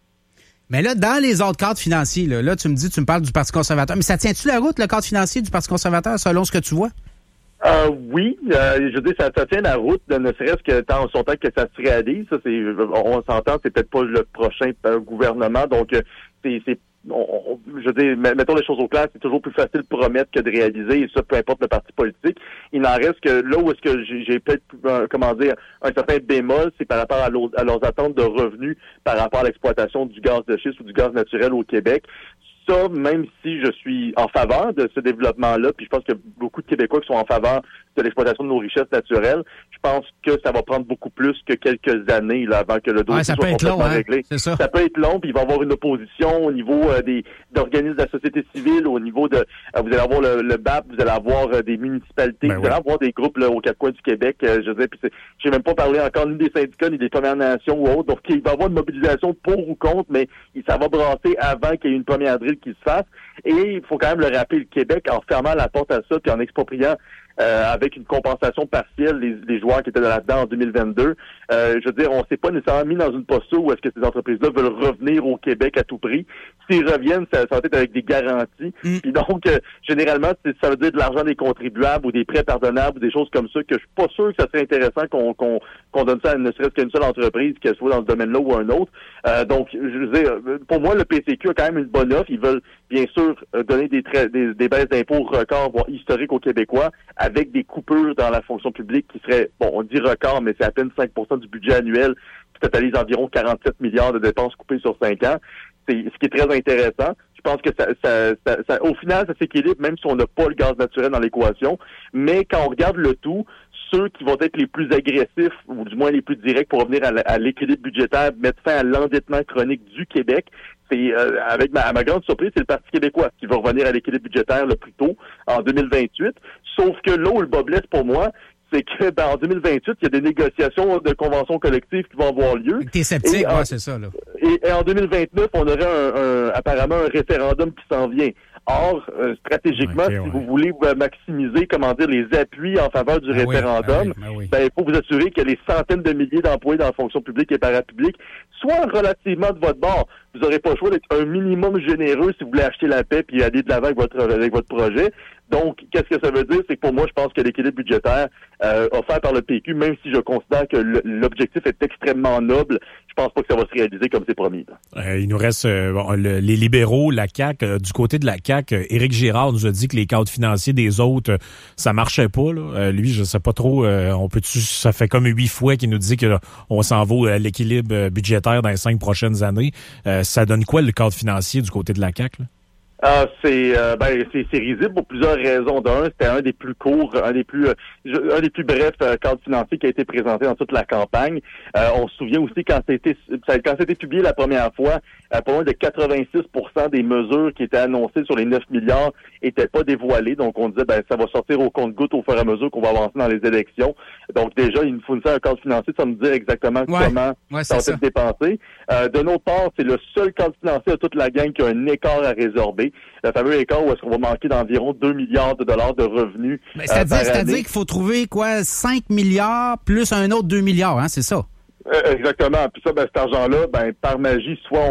Mais là, dans les autres cadres financiers, là, là, tu me dis, tu me parles du Parti conservateur, mais ça tient-tu la route, le cadre financier du Parti conservateur, selon ce que tu vois? Euh, oui, euh, je veux dire, ça, ça tient la route, de ne serait-ce que tant son temps que ça se réalise. Ça, c'est, on s'entend, c'est peut-être pas le prochain euh, gouvernement, donc euh, c'est, c'est on, on, je veux dire, mettons les choses au clair, c'est toujours plus facile de promettre que de réaliser, et ça, peu importe le parti politique. Il n'en reste que là où est-ce que j'ai, j'ai peut-être, euh, comment dire, un certain bémol, c'est par rapport à, à leurs attentes de revenus par rapport à l'exploitation du gaz de schiste ou du gaz naturel au Québec. Ça, même si je suis en faveur de ce développement-là, puis je pense qu'il y a beaucoup de Québécois qui sont en faveur de l'exploitation de nos richesses naturelles, je pense que ça va prendre beaucoup plus que quelques années là, avant que le dossier ouais, ça soit peut être complètement long, hein? réglé. C'est ça. Ça peut être long, puis il va y avoir une opposition au niveau euh, des d'organismes de la société civile, au niveau de... Euh, vous allez avoir le, le B A P, vous allez avoir euh, des municipalités, Ben vous oui. allez avoir des groupes là, aux quatre coins du Québec, euh, je veux dire, puis c'est, j'ai même pas parlé encore ni des syndicats, ni des Premières Nations ou autres, donc il va y avoir une mobilisation pour ou contre, mais ça va brasser avant qu'il y ait une première drill qui se fasse. Et il faut quand même le rappeler, le Québec, en fermant la porte à ça, puis en expropriant euh, avec une compensation partielle les, les joueurs qui étaient là-dedans en deux mille vingt-deux, euh, je veux dire, on s'est pas nécessairement mis dans une posture où est-ce que ces entreprises-là veulent revenir au Québec à tout prix. S'ils reviennent, ça, ça va être avec des garanties. Mm. Puis donc, euh, généralement, ça veut dire de l'argent des contribuables ou des prêts pardonnables ou des choses comme ça, que je suis pas sûr que ça serait intéressant qu'on, qu'on, qu'on donne ça à ne serait-ce qu'à une seule entreprise, qu'elle soit dans ce domaine-là ou un autre. Euh, donc, je veux dire, pour moi, le P C Q a quand même une bonne offre. Ils veulent, bien sûr, donner des, tra- des, des baisses d'impôts records, voire historiques aux Québécois, avec des coupures dans la fonction publique qui seraient, bon, on dit record, mais c'est à peine cinq pour cent du budget annuel, qui totalise environ quarante-sept milliards de dépenses coupées sur cinq ans. C'est ce qui est très intéressant. Je pense que ça, ça, ça, ça au final, ça s'équilibre, même si on n'a pas le gaz naturel dans l'équation. Mais quand on regarde le tout, ceux qui vont être les plus agressifs, ou du moins les plus directs pour revenir à, la, à l'équilibre budgétaire, mettre fin à l'endettement chronique du Québec, c'est euh, avec ma, à ma grande surprise, c'est le Parti québécois qui va revenir à l'équilibre budgétaire le plus tôt, en deux mille vingt-huit. Sauf que là où le bas blesse pour moi, c'est que ben, en deux mille vingt-huit, il y a des négociations de conventions collectives qui vont avoir lieu. T'es sceptique, et, ouais, en, c'est ça, là. Et, et en deux mille vingt-neuf, on aurait un, un, apparemment un référendum qui s'en vient. Or, euh, stratégiquement, okay, si ouais. vous voulez maximiser, comment dire, les appuis en faveur du Ben référendum, oui, ben oui, ben oui. ben, il faut vous assurer que les centaines de milliers d'employés dans la fonction publique et parapublique soient relativement de votre bord. Vous n'aurez pas le choix d'être un minimum généreux si vous voulez acheter la paix puis aller de l'avant avec votre, avec votre projet. Donc, qu'est-ce que ça veut dire? C'est que pour moi, je pense que l'équilibre budgétaire euh, offert par le P Q, même si je considère que le, l'objectif est extrêmement noble, je pense pas que ça va se réaliser comme c'est promis. Euh, il nous reste euh, bon, le, les libéraux, la C A Q. Euh, du côté de la C A Q, euh, Éric Girard nous a dit que les cadres financiers des autres, euh, ça marchait pas. Là. Euh, lui, je sais pas trop. Euh, on peut-tu, ça fait comme huit fois qu'il nous dit que là, on s'en va à l'équilibre budgétaire dans les cinq prochaines années. Euh, ça donne quoi le cadre financier du côté de la C A Q? Là? Ah, c'est, euh, ben, c'est, c'est risible pour plusieurs raisons. D'un, c'était un des plus courts, un des plus, euh, un des plus brefs euh, cadres financiers qui a été présenté dans toute la campagne. Euh, on se souvient aussi quand c'était, quand c'était publié la première fois, euh, pas loin de quatre-vingt-six pour cent des mesures qui étaient annoncées sur les neuf milliards étaient pas dévoilées. Donc, on disait, ben, ça va sortir au compte-gouttes au fur et à mesure qu'on va avancer dans les élections. Donc, déjà, il nous faut un cadre financier sans nous dire exactement Ouais. comment Ouais, ça va c'est être dépensé. Euh, de notre part, c'est le seul cadre financier de toute la gang qui a un écart à résorber. Le fameux écart où est-ce qu'on va manquer d'environ deux milliards de dollars de revenus. Mais c'est-à-dire, euh, par c'est-à-dire année. qu'il faut trouver, quoi, cinq milliards plus un autre deux milliards, hein, c'est ça? Euh, exactement. Puis ça, ben, cet argent-là, ben, par magie, soit on,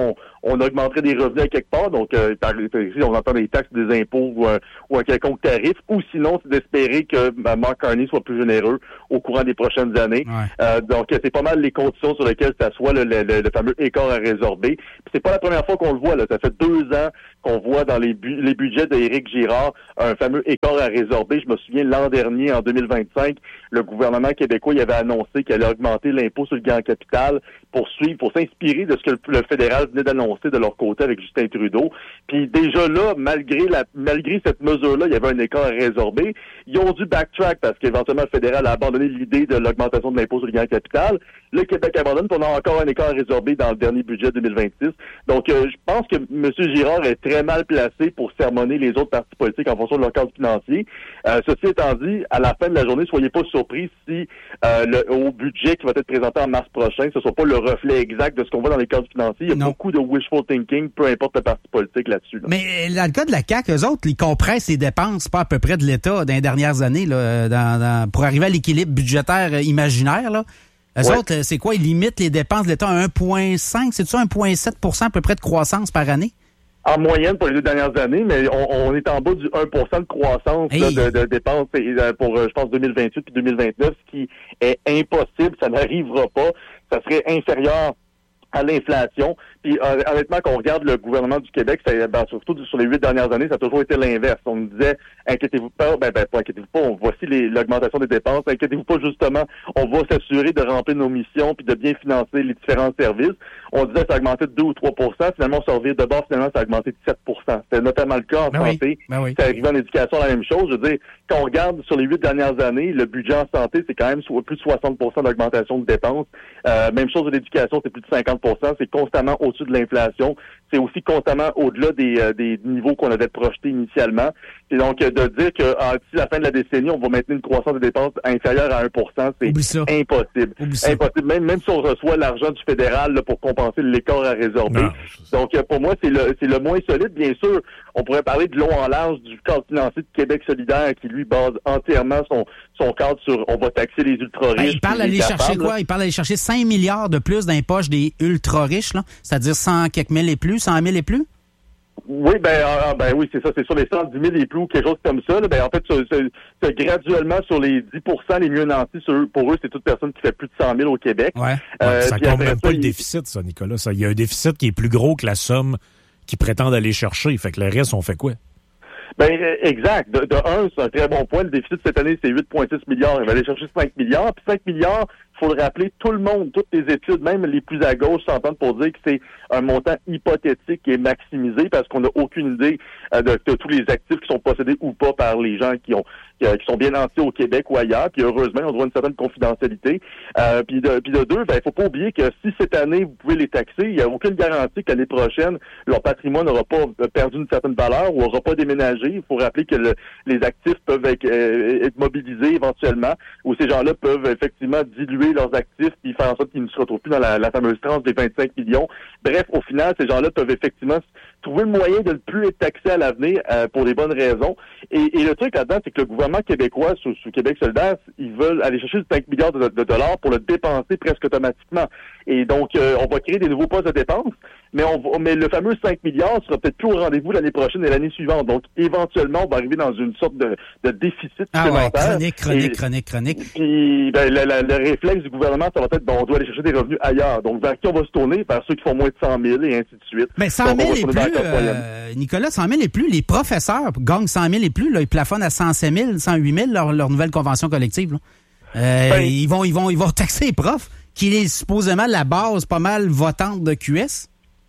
on augmenterait des revenus à quelque part. Donc, euh, par, ici, on entend des taxes, des impôts ou un, ou un quelconque tarif. Ou sinon, c'est d'espérer que ben, Mark Carney soit plus généreux au courant des prochaines années. Ouais. Euh, donc, c'est pas mal les conditions sur lesquelles s'assoit le, le, le, le fameux écart à résorber. Puis c'est pas la première fois qu'on le voit. Là. Ça fait deux ans qu'on voit dans les, bu- les budgets d'Éric Girard un fameux écart à résorber. Je me souviens, l'an dernier, en deux mille vingt-cinq, le gouvernement québécois il avait annoncé qu'il allait augmenter l'impôt sur le gain en capital pour suivre, pour s'inspirer de ce que le, le fédéral venait d'annoncer de leur côté avec Justin Trudeau. Puis déjà là, malgré la malgré cette mesure-là, il y avait un écart à résorber. Ils ont dû backtrack parce qu'éventuellement, le fédéral a abandonné l'idée de l'augmentation de l'impôt sur le gain en capital. Le Québec abandonne, puis on a encore un écart à résorber dans le dernier budget deux mille vingt-six. Donc, euh, je pense que M. Girard est très mal placé pour sermonner les autres partis politiques en fonction de leur cadre financier. Euh, ceci étant dit, à la fin de la journée, soyez pas surpris si euh, le, au budget qui va être présenté en mars prochain, ce soit pas le reflet exact de ce qu'on voit dans les cadres financiers. Il y a non. beaucoup de wishful thinking, peu importe le parti politique là-dessus. Là. Mais dans le cas de la C A Q, eux autres, ils compressent les dépenses, pas à peu près de l'État dans les dernières années, là, dans, dans, pour arriver à l'équilibre budgétaire imaginaire, là. Eux ouais. autres, c'est quoi? Ils limitent les dépenses de l'État à un virgule cinq, c'est ça, un virgule sept pour cent à peu près de croissance par année? En moyenne pour les deux dernières années, mais on, on est en bas du un pour cent de croissance hey. là, de, de dépenses pour, je pense, deux mille vingt-huit puis deux mille vingt-neuf, ce qui est impossible, ça n'arrivera pas. Ça serait inférieur à l'inflation. Puis honnêtement, quand on regarde le gouvernement du Québec, ça, ben, surtout sur les huit dernières années, ça a toujours été l'inverse. On nous disait, inquiétez-vous pas, ben, ben pas inquiétez-vous pas, on voici les, l'augmentation des dépenses, inquiétez-vous pas justement, on va s'assurer de remplir nos missions puis de bien financer les différents services. On disait ça a augmenté de deux ou trois pour cent, finalement on s'en revient de bord, finalement ça a augmenté de sept pour cent. C'était notamment le cas en ben santé. Oui, ben oui. C'est arrivé en éducation la même chose. Je veux dire, quand on regarde sur les huit dernières années, le budget en santé, c'est quand même plus de soixante pour cent d'augmentation de dépenses. Euh, même chose de l'éducation, c'est plus de cinquante pour cent. C'est constamment au-dessus de l'inflation. C'est aussi constamment au-delà des, euh, des niveaux qu'on avait projetés initialement. Et donc, euh, de dire que euh, d'ici la fin de la décennie, on va maintenir une croissance des dépenses inférieure à un pour cent, c'est impossible. Impossible. Même, même si on reçoit l'argent du fédéral là, pour compenser l'écart à résorber. Non, donc, euh, pour moi, c'est le, c'est le moins solide. Bien sûr, on pourrait parler de long en large du cadre financier de Québec solidaire qui, lui, base entièrement son, son cadre sur on va taxer les ultra-riches. Ben, il parle d'aller chercher quoi? Il parle d'aller chercher cinq milliards de plus dans les poches des ultra-riches, là. C'est-à-dire cent quelques mille et plus, cent mille et plus? Oui, ben, euh, ben oui, c'est ça, c'est sur les cent dix mille et plus ou quelque chose comme ça. Là, ben, en fait, c'est, c'est, c'est graduellement sur les dix pour cent les mieux nantis, sur eux, pour eux, c'est toute personne qui fait plus de cent mille au Québec. Ouais. Euh, ça compte même pas il... le déficit, ça, Nicolas. Ça. Il y a un déficit qui est plus gros que la somme qu'ils prétendent aller chercher. Fait que le reste, on fait quoi? Ben, exact. De, de un, c'est un très bon point. Le déficit cette année, c'est huit virgule six milliards. Il va aller chercher cinq milliards. Puis cinq milliards, il faut le rappeler, tout le monde, toutes les études, même les plus à gauche, s'entendent pour dire que c'est un montant hypothétique qui est maximisé parce qu'on n'a aucune idée euh, de, de tous les actifs qui sont possédés ou pas par les gens qui ont qui, qui sont bien nantis au Québec ou ailleurs. Puis heureusement, on doit une certaine confidentialité. Euh, puis de, puis de deux, ben, il faut pas oublier que si cette année, vous pouvez les taxer, il n'y a aucune garantie que l'année prochaine, leur patrimoine n'aura pas perdu une certaine valeur ou n'aura pas déménagé. Il faut rappeler que le, les actifs peuvent être, euh, être mobilisés éventuellement, ou ces gens-là peuvent effectivement diluer leurs actifs puis faire en sorte qu'ils ne se retrouvent plus dans la, la fameuse tranche des vingt-cinq millions. Bref, au final, ces gens-là peuvent effectivement trouver le moyen de ne plus être taxés à l'avenir euh, pour des bonnes raisons. Et, et le truc là-dedans, c'est que le gouvernement québécois, sous, sous Québec solidaire, ils veulent aller chercher cinq milliards de, de dollars pour le dépenser presque automatiquement. Et donc, euh, on va créer des nouveaux postes de dépenses, mais, on va, mais le fameux cinq milliards sera peut-être plus au rendez-vous l'année prochaine et l'année suivante. Donc, éventuellement, on va arriver dans une sorte de, de déficit ah supplémentaire. Ouais, chronique, chronique, et, chronique, chronique. Puis, ben, le, le, le réflexe du gouvernement, ça va être, bon, on doit aller chercher des revenus ailleurs. Donc, vers qui on va se tourner? Vers ceux qui font moins de cent mille et ainsi de suite. Mais cent mille et plus, euh, Nicolas, cent mille et plus, les professeurs gagnent cent mille et plus, là, ils plafonnent à cent sept mille, cent huit mille, leur, leur nouvelle convention collective, là. Euh, ben, ils vont, ils vont, ils vont taxer les profs, qui est supposément la base pas mal votante de Q S.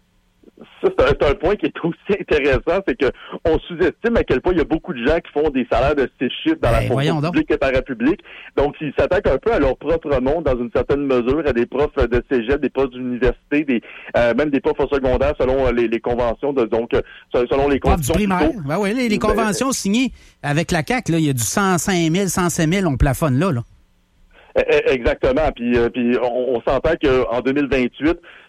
Ça, c'est un, c'est un point qui est aussi intéressant, c'est que on sous-estime à quel point il y a beaucoup de gens qui font des salaires de six chiffres dans ben, la fonction publique et parapublique. Donc, ils s'attaquent un peu à leur propre monde dans une certaine mesure, à des profs de cégep, des profs d'université, des euh, même des profs au secondaire selon les, les conventions, de, donc selon les conditions. Du primaire, ben oui, les, les conventions ben, signées avec la C A Q, là, il y a du cent cinq mille, cent sept mille, on plafonne là, là. Exactement. Puis, euh, puis on, on s'entend qu'en deux mille vingt-huit,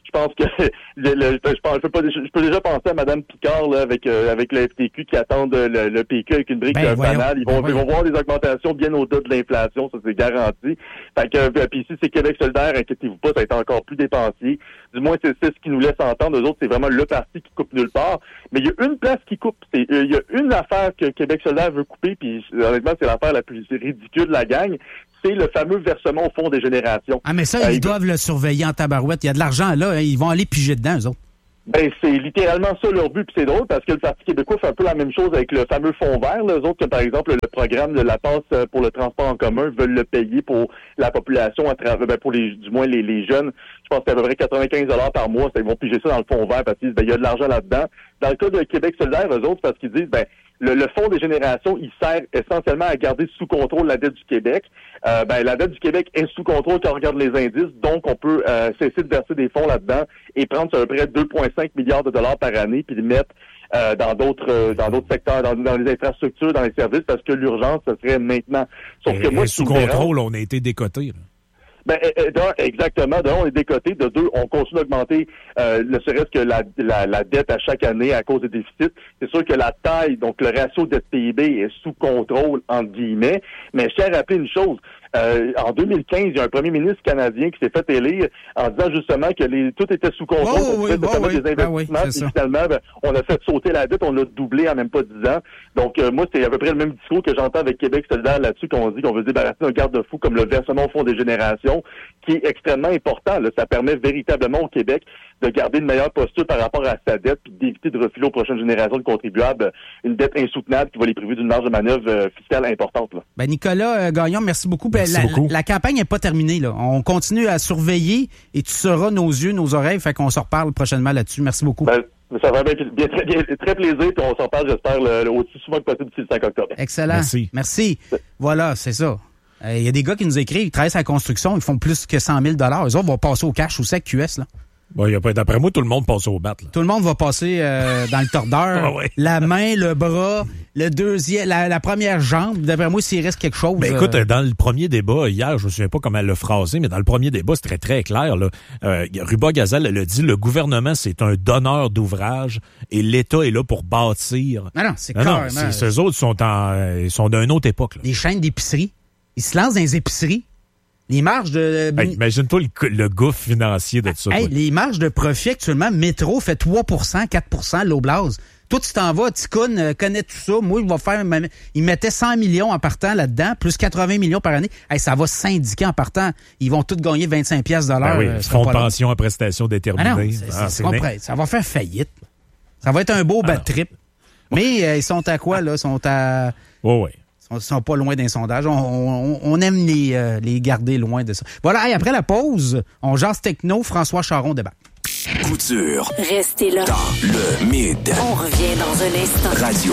je pense que le, le, je, pense, je, peux pas, je peux déjà penser à Mme Picard là, avec euh, avec le F T Q qui attendent le, le P Q avec une brique ben, banale. Ils vont, ben, ils vont voir des augmentations bien au-delà de l'inflation, ça c'est garanti. Fait que euh, puis si c'est Québec solidaire, inquiétez-vous pas, ça va être encore plus dépensier. Du moins, c'est, c'est ce qui nous laisse entendre. Eux autres, c'est vraiment le parti qui coupe nulle part. Mais il y a une place qui coupe. C'est, il y a une affaire que Québec solidaire veut couper, puis honnêtement, c'est l'affaire la plus ridicule de la gang. C'est le fameux versement au fonds des générations. Ah, mais ça, euh, ils il doivent veut... le surveiller en tabarouette. Il y a de l'argent là, hein, ils vont aller piger dedans, eux autres. Ben, c'est littéralement ça leur but, puis c'est drôle parce que le Parti québécois fait un peu la même chose avec le fameux fonds vert. Là. Eux autres, que, par exemple, le programme de la passe pour le transport en commun veulent le payer pour la population, à travers, ben, pour les, du moins les, les jeunes. Je pense que c'est à peu près quatre-vingt-quinze dollars par mois. Ils vont piger ça dans le fonds vert parce qu'ils disent, ben, il y a de l'argent là-dedans. Dans le cas de Québec solidaire, eux autres, parce qu'ils disent, ben, Le, le fonds des générations, il sert essentiellement à garder sous contrôle la dette du Québec. Euh, ben, la dette du Québec est sous contrôle quand on regarde les indices, donc on peut euh, cesser de verser des fonds là-dedans et prendre sur à peu près deux virgule cinq milliards de dollars par année puis les mettre euh, dans d'autres euh, dans d'autres secteurs, dans, dans les infrastructures, dans les services, parce que l'urgence, ce serait maintenant. Sauf et, que moi, et sous contrôle, on a été décotés. Là. Ben, d'un, exactement. D'un, on est décoté. De deux, on continue d'augmenter, euh, ne serait-ce que la, la, la dette à chaque année à cause des déficits. C'est sûr que la taille, donc le ratio dette P I B est sous contrôle, entre guillemets. Mais je tiens à rappeler une chose. Euh, en deux mille quinze, il y a un premier ministre canadien qui s'est fait élire en disant justement que les, tout était sous contrôle. Oh, on oui, pouvait oh, oui, des investissements. oui, et finalement, ben, on a fait sauter la dette. On l'a doublé en même pas dix ans. Donc, euh, moi, c'est à peu près le même discours que j'entends avec Québec solidaire là-dessus, qu'on dit qu'on veut débarrasser d'un garde-fou comme le versement au fonds des générations, qui est extrêmement important. Là. Ça permet véritablement au Québec de garder une meilleure posture par rapport à sa dette, puis d'éviter de refiler aux prochaines générations de contribuables une dette insoutenable qui va les priver d'une marge de manœuvre euh, fiscale importante. Là. Ben Nicolas euh, Gagnon, merci beaucoup. Merci la, beaucoup. La, la campagne n'est pas terminée. Là. On continue à surveiller et tu seras nos yeux, nos oreilles. Fait qu'on se reparle prochainement là-dessus. Merci beaucoup. Ben, ça va bien, bien, très, bien, très plaisir. Puis on s'en parle, j'espère, le, le, aussi souvent que possible d'ici le cinq octobre. Excellent. Merci. Merci. Voilà, c'est ça. Il euh, y a des gars qui nous écrivent, ils travaillent sur la construction, ils font plus que cent mille dollars. Eux autres vont passer au cash aussi avec Q S. Là. Bon, y a pas, d'après moi, tout le monde passe au bat. Là. Tout le monde va passer euh, dans le tordeur. Ah ouais. La main, le bras, le deuxième, la, la première jambe. D'après moi, s'il reste quelque chose... Ben, écoute, euh... dans le premier débat, hier, je me souviens pas comment elle l'a phrasé, mais dans le premier débat, c'était très, très clair. Là. Euh, Ruba Gazal, elle a dit, le gouvernement, c'est un donneur d'ouvrage et l'État est là pour bâtir. Non, non, c'est non, carrément... non, c'est, ces autres sont, en, euh, ils sont d'une autre époque. Là. Les chaînes d'épicerie. Ils se lancent dans les épiceries. Les marges de... Hey, imagine-toi le, le gouffre financier de ça. Hey, les marges de profit actuellement, Métro fait trois pour cent, quatre pour cent, l'Oblast. Toi, tu t'en vas, Ticoun euh, connaît tout ça. Moi, il va faire... Il mettait cent millions en partant là-dedans, plus quatre-vingts millions par année. Hey, ça va syndiquer en partant. Ils vont tous gagner vingt-cinq piastres de l'heure. Ben oui, euh, fonds de pension à prestations déterminées. Ah non, c'est, ah, c'est, c'est prêt. Ça va faire faillite. Ça va être un beau ah bad trip. Mais euh, ils sont à quoi, là? Ils sont à... Oh, oui. Ils sont pas loin d'un sondage. On, on, on aime les, euh, les garder loin de ça. Voilà, et après la pause, on jase techno, François Charon débat. Couture. Restez là. Dans le mid. On revient dans un instant. Radio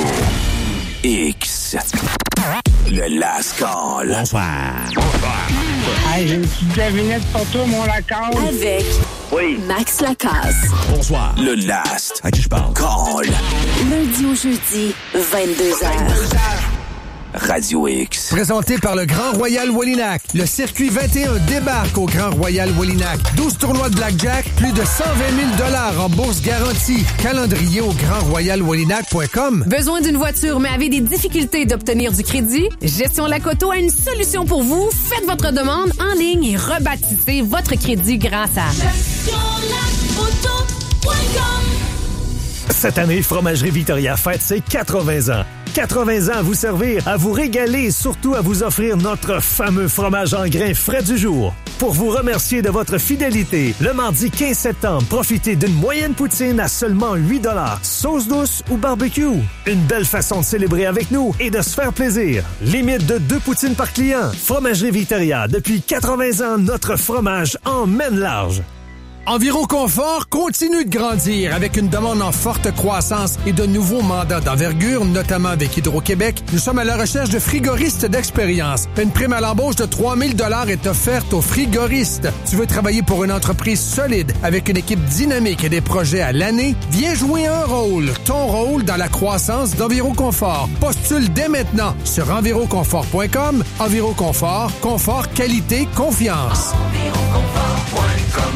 X. Le Last Call. Bonsoir. Bonsoir. Hey, j'ai une petite devinette pour toi, mon Lacasse. Avec Oui. Max Lacasse. Bonsoir. Le Last. À qui je parle? Call. Lundi au jeudi, vingt-deux heures. Radio X. Présenté par le Grand Royal Wallinac. Le circuit vingt et un débarque au Grand Royal Wallinac. douze tournois de blackjack, plus de cent vingt mille dollars en bourse garantie. Calendrier au grand royal wallinac point com. Besoin d'une voiture mais avez des difficultés d'obtenir du crédit? Gestion Lacoto a une solution pour vous. Faites votre demande en ligne et rebâtissez votre crédit grâce à gestion lacoto point com. Cette année, Fromagerie Victoria fête ses quatre-vingts ans. quatre-vingts ans à vous servir, à vous régaler et surtout à vous offrir notre fameux fromage en grains frais du jour. Pour vous remercier de votre fidélité, le mardi quinze septembre, profitez d'une moyenne poutine à seulement huit dollars, sauce douce ou barbecue. Une belle façon de célébrer avec nous et de se faire plaisir. Limite de deux poutines par client. Fromagerie Victoria, depuis quatre-vingts ans, notre fromage emmène large. Environ Confort continue de grandir avec une demande en forte croissance et de nouveaux mandats d'envergure, notamment avec Hydro-Québec. Nous sommes à la recherche de frigoristes d'expérience. Une prime à l'embauche de trois mille dollars est offerte aux frigoristes. Tu veux travailler pour une entreprise solide avec une équipe dynamique et des projets à l'année? Viens jouer un rôle, ton rôle dans la croissance d'Enviroconfort. Postule dès maintenant sur enviroconfort point com. Enviroconfort, confort, qualité, confiance. enviroconfort point com.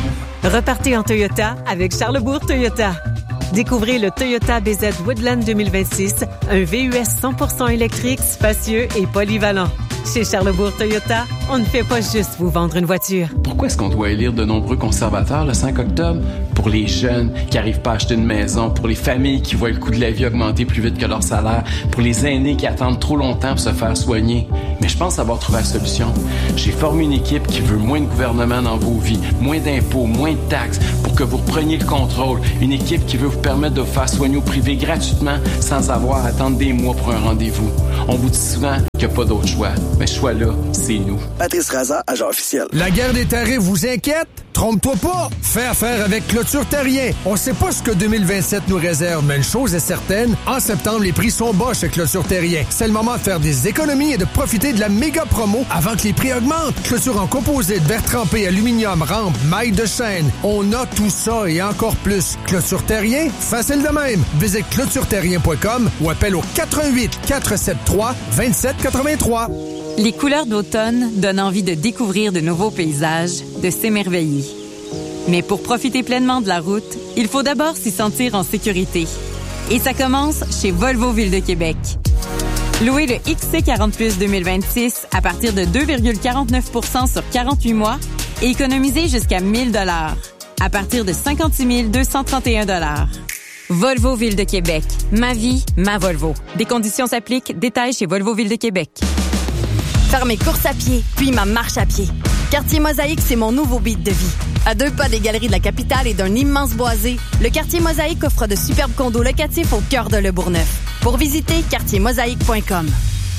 Repartez en Toyota avec Charlesbourg Toyota. Découvrez le Toyota B Z Woodland deux mille vingt-six, un V U S cent pour cent électrique, spacieux et polyvalent. Chez Charlesbourg Toyota, on ne fait pas juste vous vendre une voiture. Pourquoi est-ce qu'on doit élire de nombreux conservateurs le cinq octobre? Pour les jeunes qui n'arrivent pas à acheter une maison, pour les familles qui voient le coût de la vie augmenter plus vite que leur salaire, pour les aînés qui attendent trop longtemps pour se faire soigner. Mais je pense avoir trouvé la solution. J'ai formé une équipe qui veut moins de gouvernement dans vos vies, moins d'impôts, moins de taxes, pour que vous repreniez le contrôle. Une équipe qui veut vous permettre de vous faire soigner au privé gratuitement sans avoir à attendre des mois pour un rendez-vous. On vous dit souvent qu'il n'y a pas d'autre choix. Mais ce choix-là, c'est nous. Patrice Raza, agent officiel. La guerre des tarifs vous inquiète? Trompe-toi pas! Fais affaire avec Clôture Terrien. On sait pas ce que deux mille vingt-sept nous réserve, mais une chose est certaine, en septembre, les prix sont bas chez Clôture Terrien. C'est le moment de faire des économies et de profiter de la méga promo avant que les prix augmentent. Clôture en composite, verre trempé, aluminium, rampe, maille de chaîne. On a tout ça et encore plus. Clôture Terrien, facile de même. Visite clôture terrien point com ou appelle au quatre un huit, quatre sept trois, deux sept huit trois. Les couleurs d'automne donnent envie de découvrir de nouveaux paysages, de s'émerveiller. Mais pour profiter pleinement de la route, il faut d'abord s'y sentir en sécurité. Et ça commence chez Volvo Ville de Québec. Louez le X C quarante plus deux mille vingt-six à partir de deux virgule quarante-neuf pour cent sur quarante-huit mois et économisez jusqu'à mille dollars à partir de cinquante-six mille deux cent trente et un dollars. Volvo Ville de Québec. Ma vie, ma Volvo. Des conditions s'appliquent. Détails chez Volvo Ville de Québec. Faire mes courses à pied, puis ma marche à pied. Quartier Mosaïque, c'est mon nouveau beat de vie. À deux pas des galeries de la capitale et d'un immense boisé, le Quartier Mosaïque offre de superbes condos locatifs au cœur de Le Bourgneuf. Pour visiter, quartier mosaïque point com.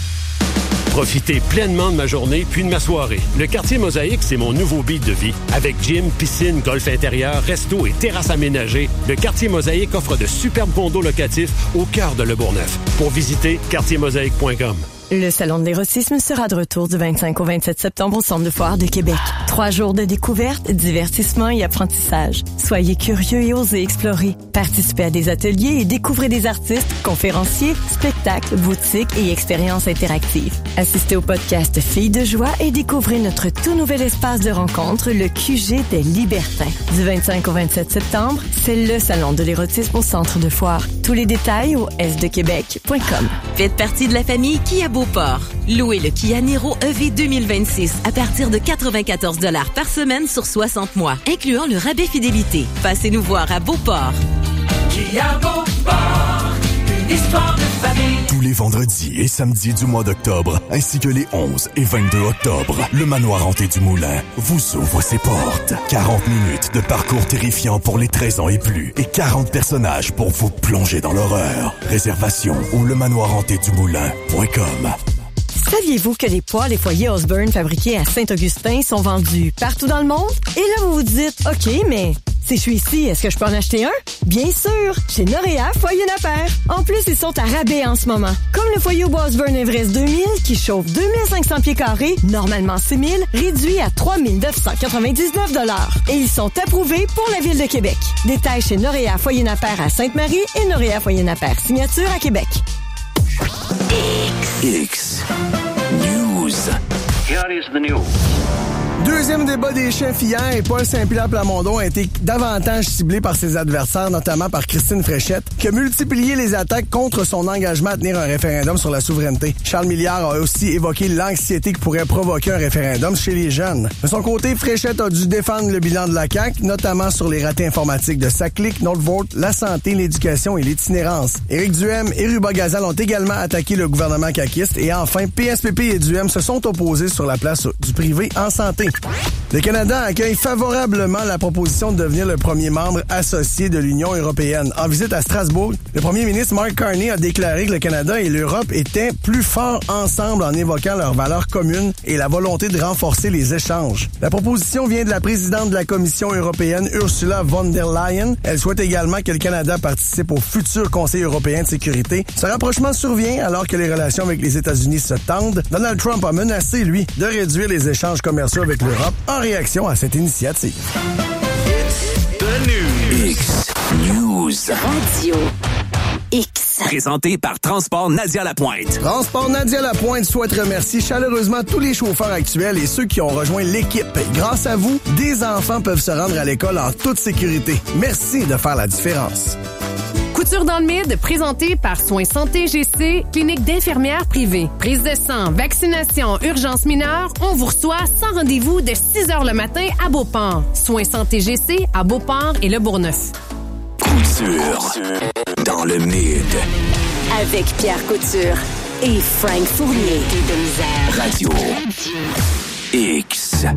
Profitez pleinement de ma journée puis de ma soirée. Le Quartier Mosaïque, c'est mon nouveau beat de vie. Avec gym, piscine, golf intérieur, resto et terrasse aménagée, le Quartier Mosaïque offre de superbes condos locatifs au cœur de Le Bourgneuf. Pour visiter, quartier mosaïque point com. Le Salon de l'érotisme sera de retour du vingt-cinq au vingt-sept septembre au Centre de foire de Québec. Trois jours de découverte, divertissement et apprentissage. Soyez curieux et osez explorer. Participez à des ateliers et découvrez des artistes, conférenciers, spectacles, boutiques et expériences interactives. Assistez au podcast Filles de joie et découvrez notre tout nouvel espace de rencontre, le Q G des Libertins. Du vingt-cinq au vingt-sept septembre, c'est le Salon de l'érotisme au Centre de foire. Tous les détails au s de québec point com. Faites partie de la famille Kia Beauport. Louez le Kia Niro E V deux mille vingt-six à partir de quatre-vingt-quatorze dollars par semaine sur soixante mois, incluant le rabais fidélité. Passez-nous voir à Beauport. Kia Beauport, une histoire de famille. Tous les vendredis et samedis du mois d'octobre, ainsi que les onze et vingt-deux octobre, le Manoir Hanté du Moulin vous ouvre ses portes. quarante minutes de parcours terrifiant pour les treize ans et plus et quarante personnages pour vous plonger dans l'horreur. Réservation au lemanoir hanté du moulin point com. Saviez-vous que les poêles et foyers Osborne fabriqués à Saint-Augustin sont vendus partout dans le monde? Et là, vous vous dites, OK, mais si je suis ici, est-ce que je peux en acheter un? Bien sûr! Chez Noréa, Foyer Napper. En plus, ils sont à rabais en ce moment. Comme le foyer au bois Osborne Everest deux mille, qui chauffe deux mille cinq cents pieds carrés, normalement six mille, réduit à trois mille neuf cent quatre-vingt-dix-neuf dollars. Et ils sont approuvés pour la Ville de Québec. Détails chez Noréa Foyer Napper à Sainte-Marie et Noréa Foyer Napper Signature à Québec. X. X. News. Here is the news. Deuxième débat des chefs hier et Paul Saint-Pierre Plamondon a été davantage ciblé par ses adversaires, notamment par Christine Fréchette, qui a multiplié les attaques contre son engagement à tenir un référendum sur la souveraineté. Charles Milliard a aussi évoqué l'anxiété qui pourrait provoquer un référendum chez les jeunes. De son côté, Fréchette a dû défendre le bilan de la C A Q, notamment sur les ratés informatiques de SACLIC, Notvote, la santé, l'éducation et l'itinérance. Éric Duhem et Ruba Gazal ont également attaqué le gouvernement caquiste et enfin, P S P P et Duhem se sont opposés sur la place du privé en santé. Le Canada accueille favorablement la proposition de devenir le premier membre associé de l'Union européenne. En visite à Strasbourg, le premier ministre Mark Carney a déclaré que le Canada et l'Europe étaient plus forts ensemble en évoquant leurs valeurs communes et la volonté de renforcer les échanges. La proposition vient de la présidente de la Commission européenne, Ursula von der Leyen. Elle souhaite également que le Canada participe au futur Conseil européen de sécurité. Ce rapprochement survient alors que les relations avec les États-Unis se tendent. Donald Trump a menacé, lui, de réduire les échanges commerciaux avec l'Europe en réaction à cette initiative. It's the news. X News. Radio X. Présenté par Transport Nadia Lapointe. Transport Nadia Lapointe souhaite remercier chaleureusement tous les chauffeurs actuels et ceux qui ont rejoint l'équipe. Grâce à vous, des enfants peuvent se rendre à l'école en toute sécurité. Merci de faire la différence. Couture dans le Mid, présenté par Soins Santé G C, clinique d'infirmières privée. Prise de sang, vaccination, urgence mineure, on vous reçoit sans rendez-vous de six heures le matin à Beauport. Soins Santé G C à Beauport et Le Bourgneuf. Couture dans le Mid. Avec Pierre Couture et Frank Fournier. Radio X.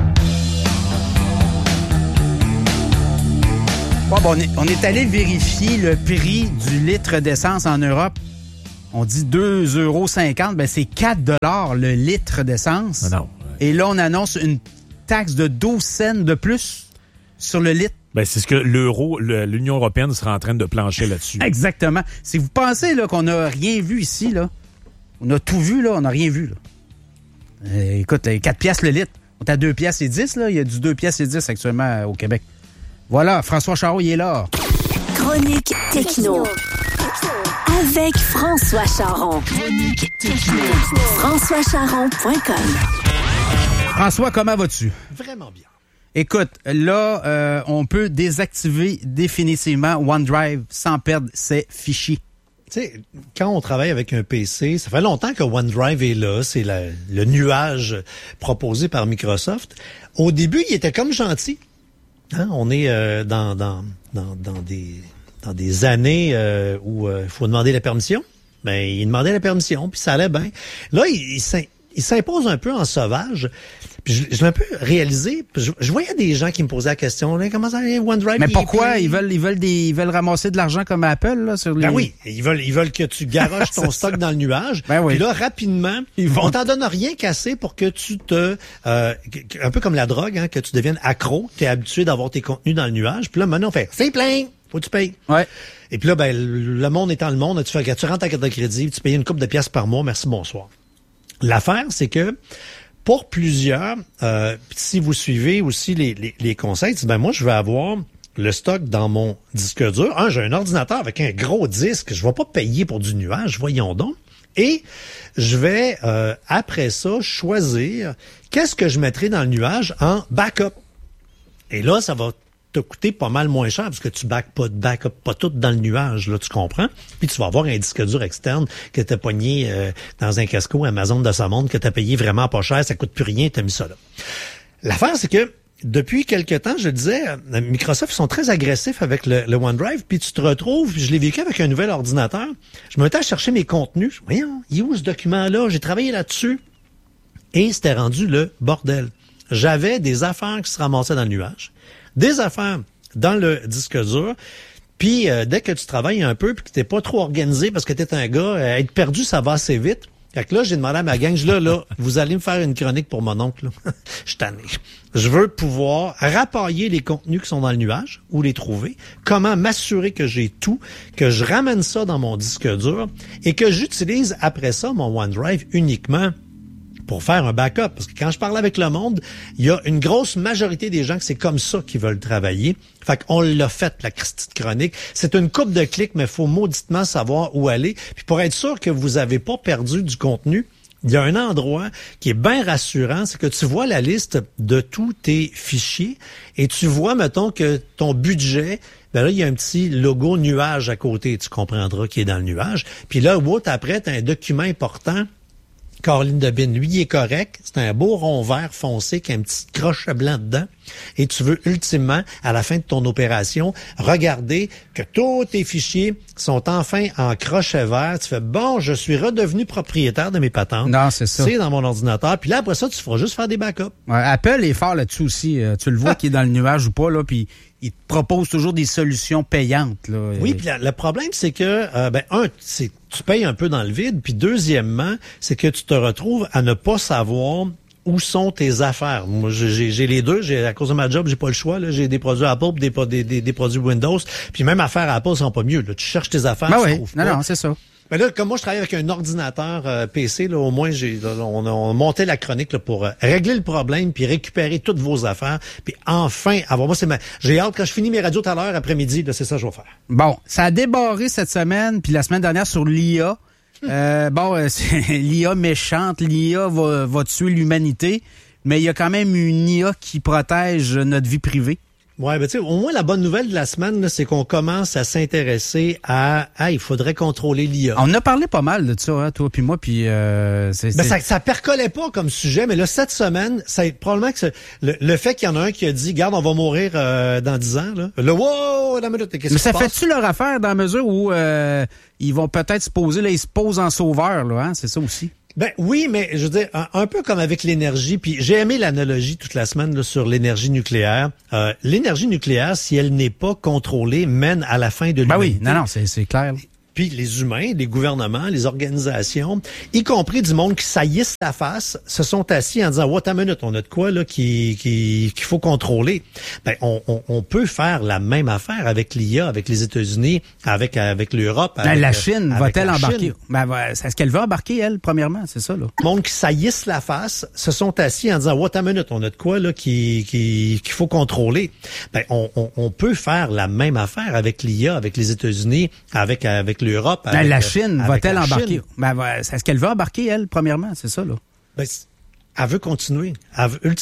Bon, bon, on, est, on est allé vérifier le prix du litre d'essence en Europe. On dit deux euros cinquante. Ben, c'est quatre dollars le litre d'essence. Non. Et là, on annonce une taxe de douze cents de plus sur le litre. Ben, c'est ce que l'euro, le, l'Union européenne sera en train de plancher là-dessus. Exactement. Si vous pensez là, qu'on n'a rien vu ici, là, on a tout vu, là, on n'a rien vu. Là. Euh, écoute, quatre piastres le litre. On est à deux piastres et dix, là. Il y a du deux piastres et dix actuellement au Québec. Voilà, François Charron, il est là. Chronique Techno. Avec François Charron. Chronique Techno. françois charron point com. François, comment vas-tu? Vraiment bien. Écoute, là, euh, on peut désactiver définitivement OneDrive sans perdre ses fichiers. Tu sais, quand on travaille avec un P C, ça fait longtemps que OneDrive est là. C'est la, le nuage proposé par Microsoft. Au début, il était comme gentil. Hein, on est euh, dans, dans, dans, dans, des, dans des années euh, où il euh, faut demander la permission. Ben, il demandait la permission, puis ça allait bien. Là, il, il, il s'impose un peu en sauvage. Puis je, je l'ai un peu réalisé. Je, je voyais des gens qui me posaient la question, là, comment ça, OneDrive? Mais pourquoi? Ils veulent, ils veulent des, ils veulent ramasser de l'argent comme Apple, là, sur les... Ben oui. Ils veulent, ils veulent que tu garoches ton stock ça. Dans le nuage. Ben oui. Puis là, rapidement, ils vont... on t'en donne rien qu'assez pour que tu te, euh, un peu comme la drogue, hein, que tu deviennes accro. T'es habitué d'avoir tes contenus dans le nuage. Puis là, maintenant, on fait, c'est plein. Faut que tu payes. Ouais. Et puis là, ben, le monde étant le monde, tu fais, tu rentres ta carte de crédit, tu payes une couple de pièces par mois. Merci, bonsoir. L'affaire, c'est que, pour plusieurs, euh, si vous suivez aussi les, les, les conseils, ben moi, je vais avoir le stock dans mon disque dur. Un, j'ai un ordinateur avec un gros disque. Je vais pas payer pour du nuage, voyons donc. Et je vais, euh, après ça, choisir qu'est-ce que je mettrai dans le nuage en backup. Et là, ça va te coûter pas mal moins cher parce que tu back pas de backup pas tout dans le nuage, là, tu comprends? Puis tu vas avoir un disque dur externe que t'as pogné euh, dans un casco Amazon de sa montre, que t'as payé vraiment pas cher, ça coûte plus rien, t'as mis ça là. L'affaire, c'est que depuis quelque temps, je le disais, Microsoft sont très agressifs avec le, le OneDrive, puis tu te retrouves, je l'ai vécu avec un nouvel ordinateur, je me mettais à chercher mes contenus, voyons, il est où ce document-là? J'ai travaillé là-dessus. Et c'était rendu le bordel. J'avais des affaires qui se ramassaient dans le nuage, des affaires dans le disque dur, puis euh, dès que tu travailles un peu puis que t'es pas trop organisé parce que t'es un gars, euh, être perdu, ça va assez vite. Fait que là, j'ai demandé à ma gang, je là, là, vous allez me faire une chronique pour mon oncle, là. Je suis tanné. Je veux pouvoir rapailler les contenus qui sont dans le nuage, ou les trouver, comment m'assurer que j'ai tout, que je ramène ça dans mon disque dur, et que j'utilise après ça mon OneDrive uniquement pour faire un backup. Parce que quand je parle avec le monde, il y a une grosse majorité des gens que c'est comme ça qu'ils veulent travailler. Fait qu'on l'a fait, la petite chronique. C'est une coupe de clics, mais il faut mauditement savoir où aller. Puis pour être sûr que vous avez pas perdu du contenu, il y a un endroit qui est bien rassurant, c'est que tu vois la liste de tous tes fichiers et tu vois, mettons, que ton budget, ben là, il y a un petit logo nuage à côté, tu comprendras qui est dans le nuage. Puis là, wow, après, tu as un document important. Caroline Debine, lui, il est correct. C'est un beau rond vert foncé qui a un petit croche blanc dedans. Et tu veux ultimement, à la fin de ton opération, regarder que tous tes fichiers sont enfin en crochet vert. Tu fais, bon, je suis redevenu propriétaire de mes patentes. Non, c'est ça. C'est dans mon ordinateur. Puis là, après ça, tu feras juste faire des backups. Ouais, Apple est fort là-dessus aussi. Euh, tu le vois qu'il est dans le nuage ou pas, là, puis il te propose toujours des solutions payantes, là. Oui, puis le problème, c'est que, euh, ben, un, c'est tu payes un peu dans le vide, puis deuxièmement, c'est que tu te retrouves à ne pas savoir où sont tes affaires. Moi, j'ai, j'ai les deux. J'ai, à cause de ma job, j'ai pas le choix. Là. J'ai des produits Apple et des, des, des, des produits Windows. Puis même affaires Apple sont pas mieux. Là. Tu cherches tes affaires, ben tu oui. trouves non, pas. Non, c'est ça. Mais là, comme moi, je travaille avec un ordinateur euh, P C, là, au moins, j'ai, là, on, a, on a monté la chronique là, pour euh, régler le problème, puis récupérer toutes vos affaires, puis enfin avoir. Moi, c'est ma. J'ai hâte quand je finis mes radios tout à l'heure après-midi, là, c'est ça que je vais faire. Bon, ça a débarré cette semaine, puis la semaine dernière sur l'I A. Euh, bon, euh, c'est l'I A méchante, l'I A va, va tuer l'humanité, mais il y a quand même une I A qui protège notre vie privée. Ouais, ben tu sais, au moins la bonne nouvelle de la semaine, là, c'est qu'on commence à s'intéresser à, ah, il faudrait contrôler l'I A. On a parlé pas mal de ça, hein, toi puis moi, puis euh, c'est, ben c'est... ça, ça percolait pas comme sujet, mais là cette semaine, ça probablement que le, le fait qu'il y en a un qui a dit, garde, on va mourir euh, dans dix ans, là. Le wow, la minute, qu'est-ce mais qui ça se passe? fait-tu leur affaire dans la mesure où euh, ils vont peut-être se poser, là, ils se posent en sauveur, là, hein, c'est ça aussi. Ben oui, mais je veux dire, un, un peu comme avec l'énergie, puis j'ai aimé l'analogie toute la semaine là, sur l'énergie nucléaire. Euh, l'énergie nucléaire, si elle n'est pas contrôlée, mène à la fin de l'humanité. Ben oui, non, non, c'est, c'est clair. Puis les humains, les gouvernements, les organisations, y compris du monde qui saillissent la face, se sont assis en disant « What a minute, on a de quoi là qui, qui qu'il faut contrôler. » Ben on, on, on peut faire la même affaire avec l'I A, avec les États-Unis, avec avec l'Europe. Ben, avec, la Chine avec va-t-elle la embarquer? Chine. Ben, est-ce qu'elle va embarquer, elle, premièrement? C'est ça, là. Le monde qui saillissent la face se sont assis en disant « What a minute, on a de quoi là qui, qui qu'il faut contrôler. » Ben on, on, on peut faire la même affaire avec l'I A, avec les États-Unis, avec avec l'Europe. Ben, avec, la Chine va-t-elle embarquer? Chine. Ben, est-ce qu'elle va embarquer, elle, premièrement? C'est ça, là. Ben, elle veut continuer. Elle veut,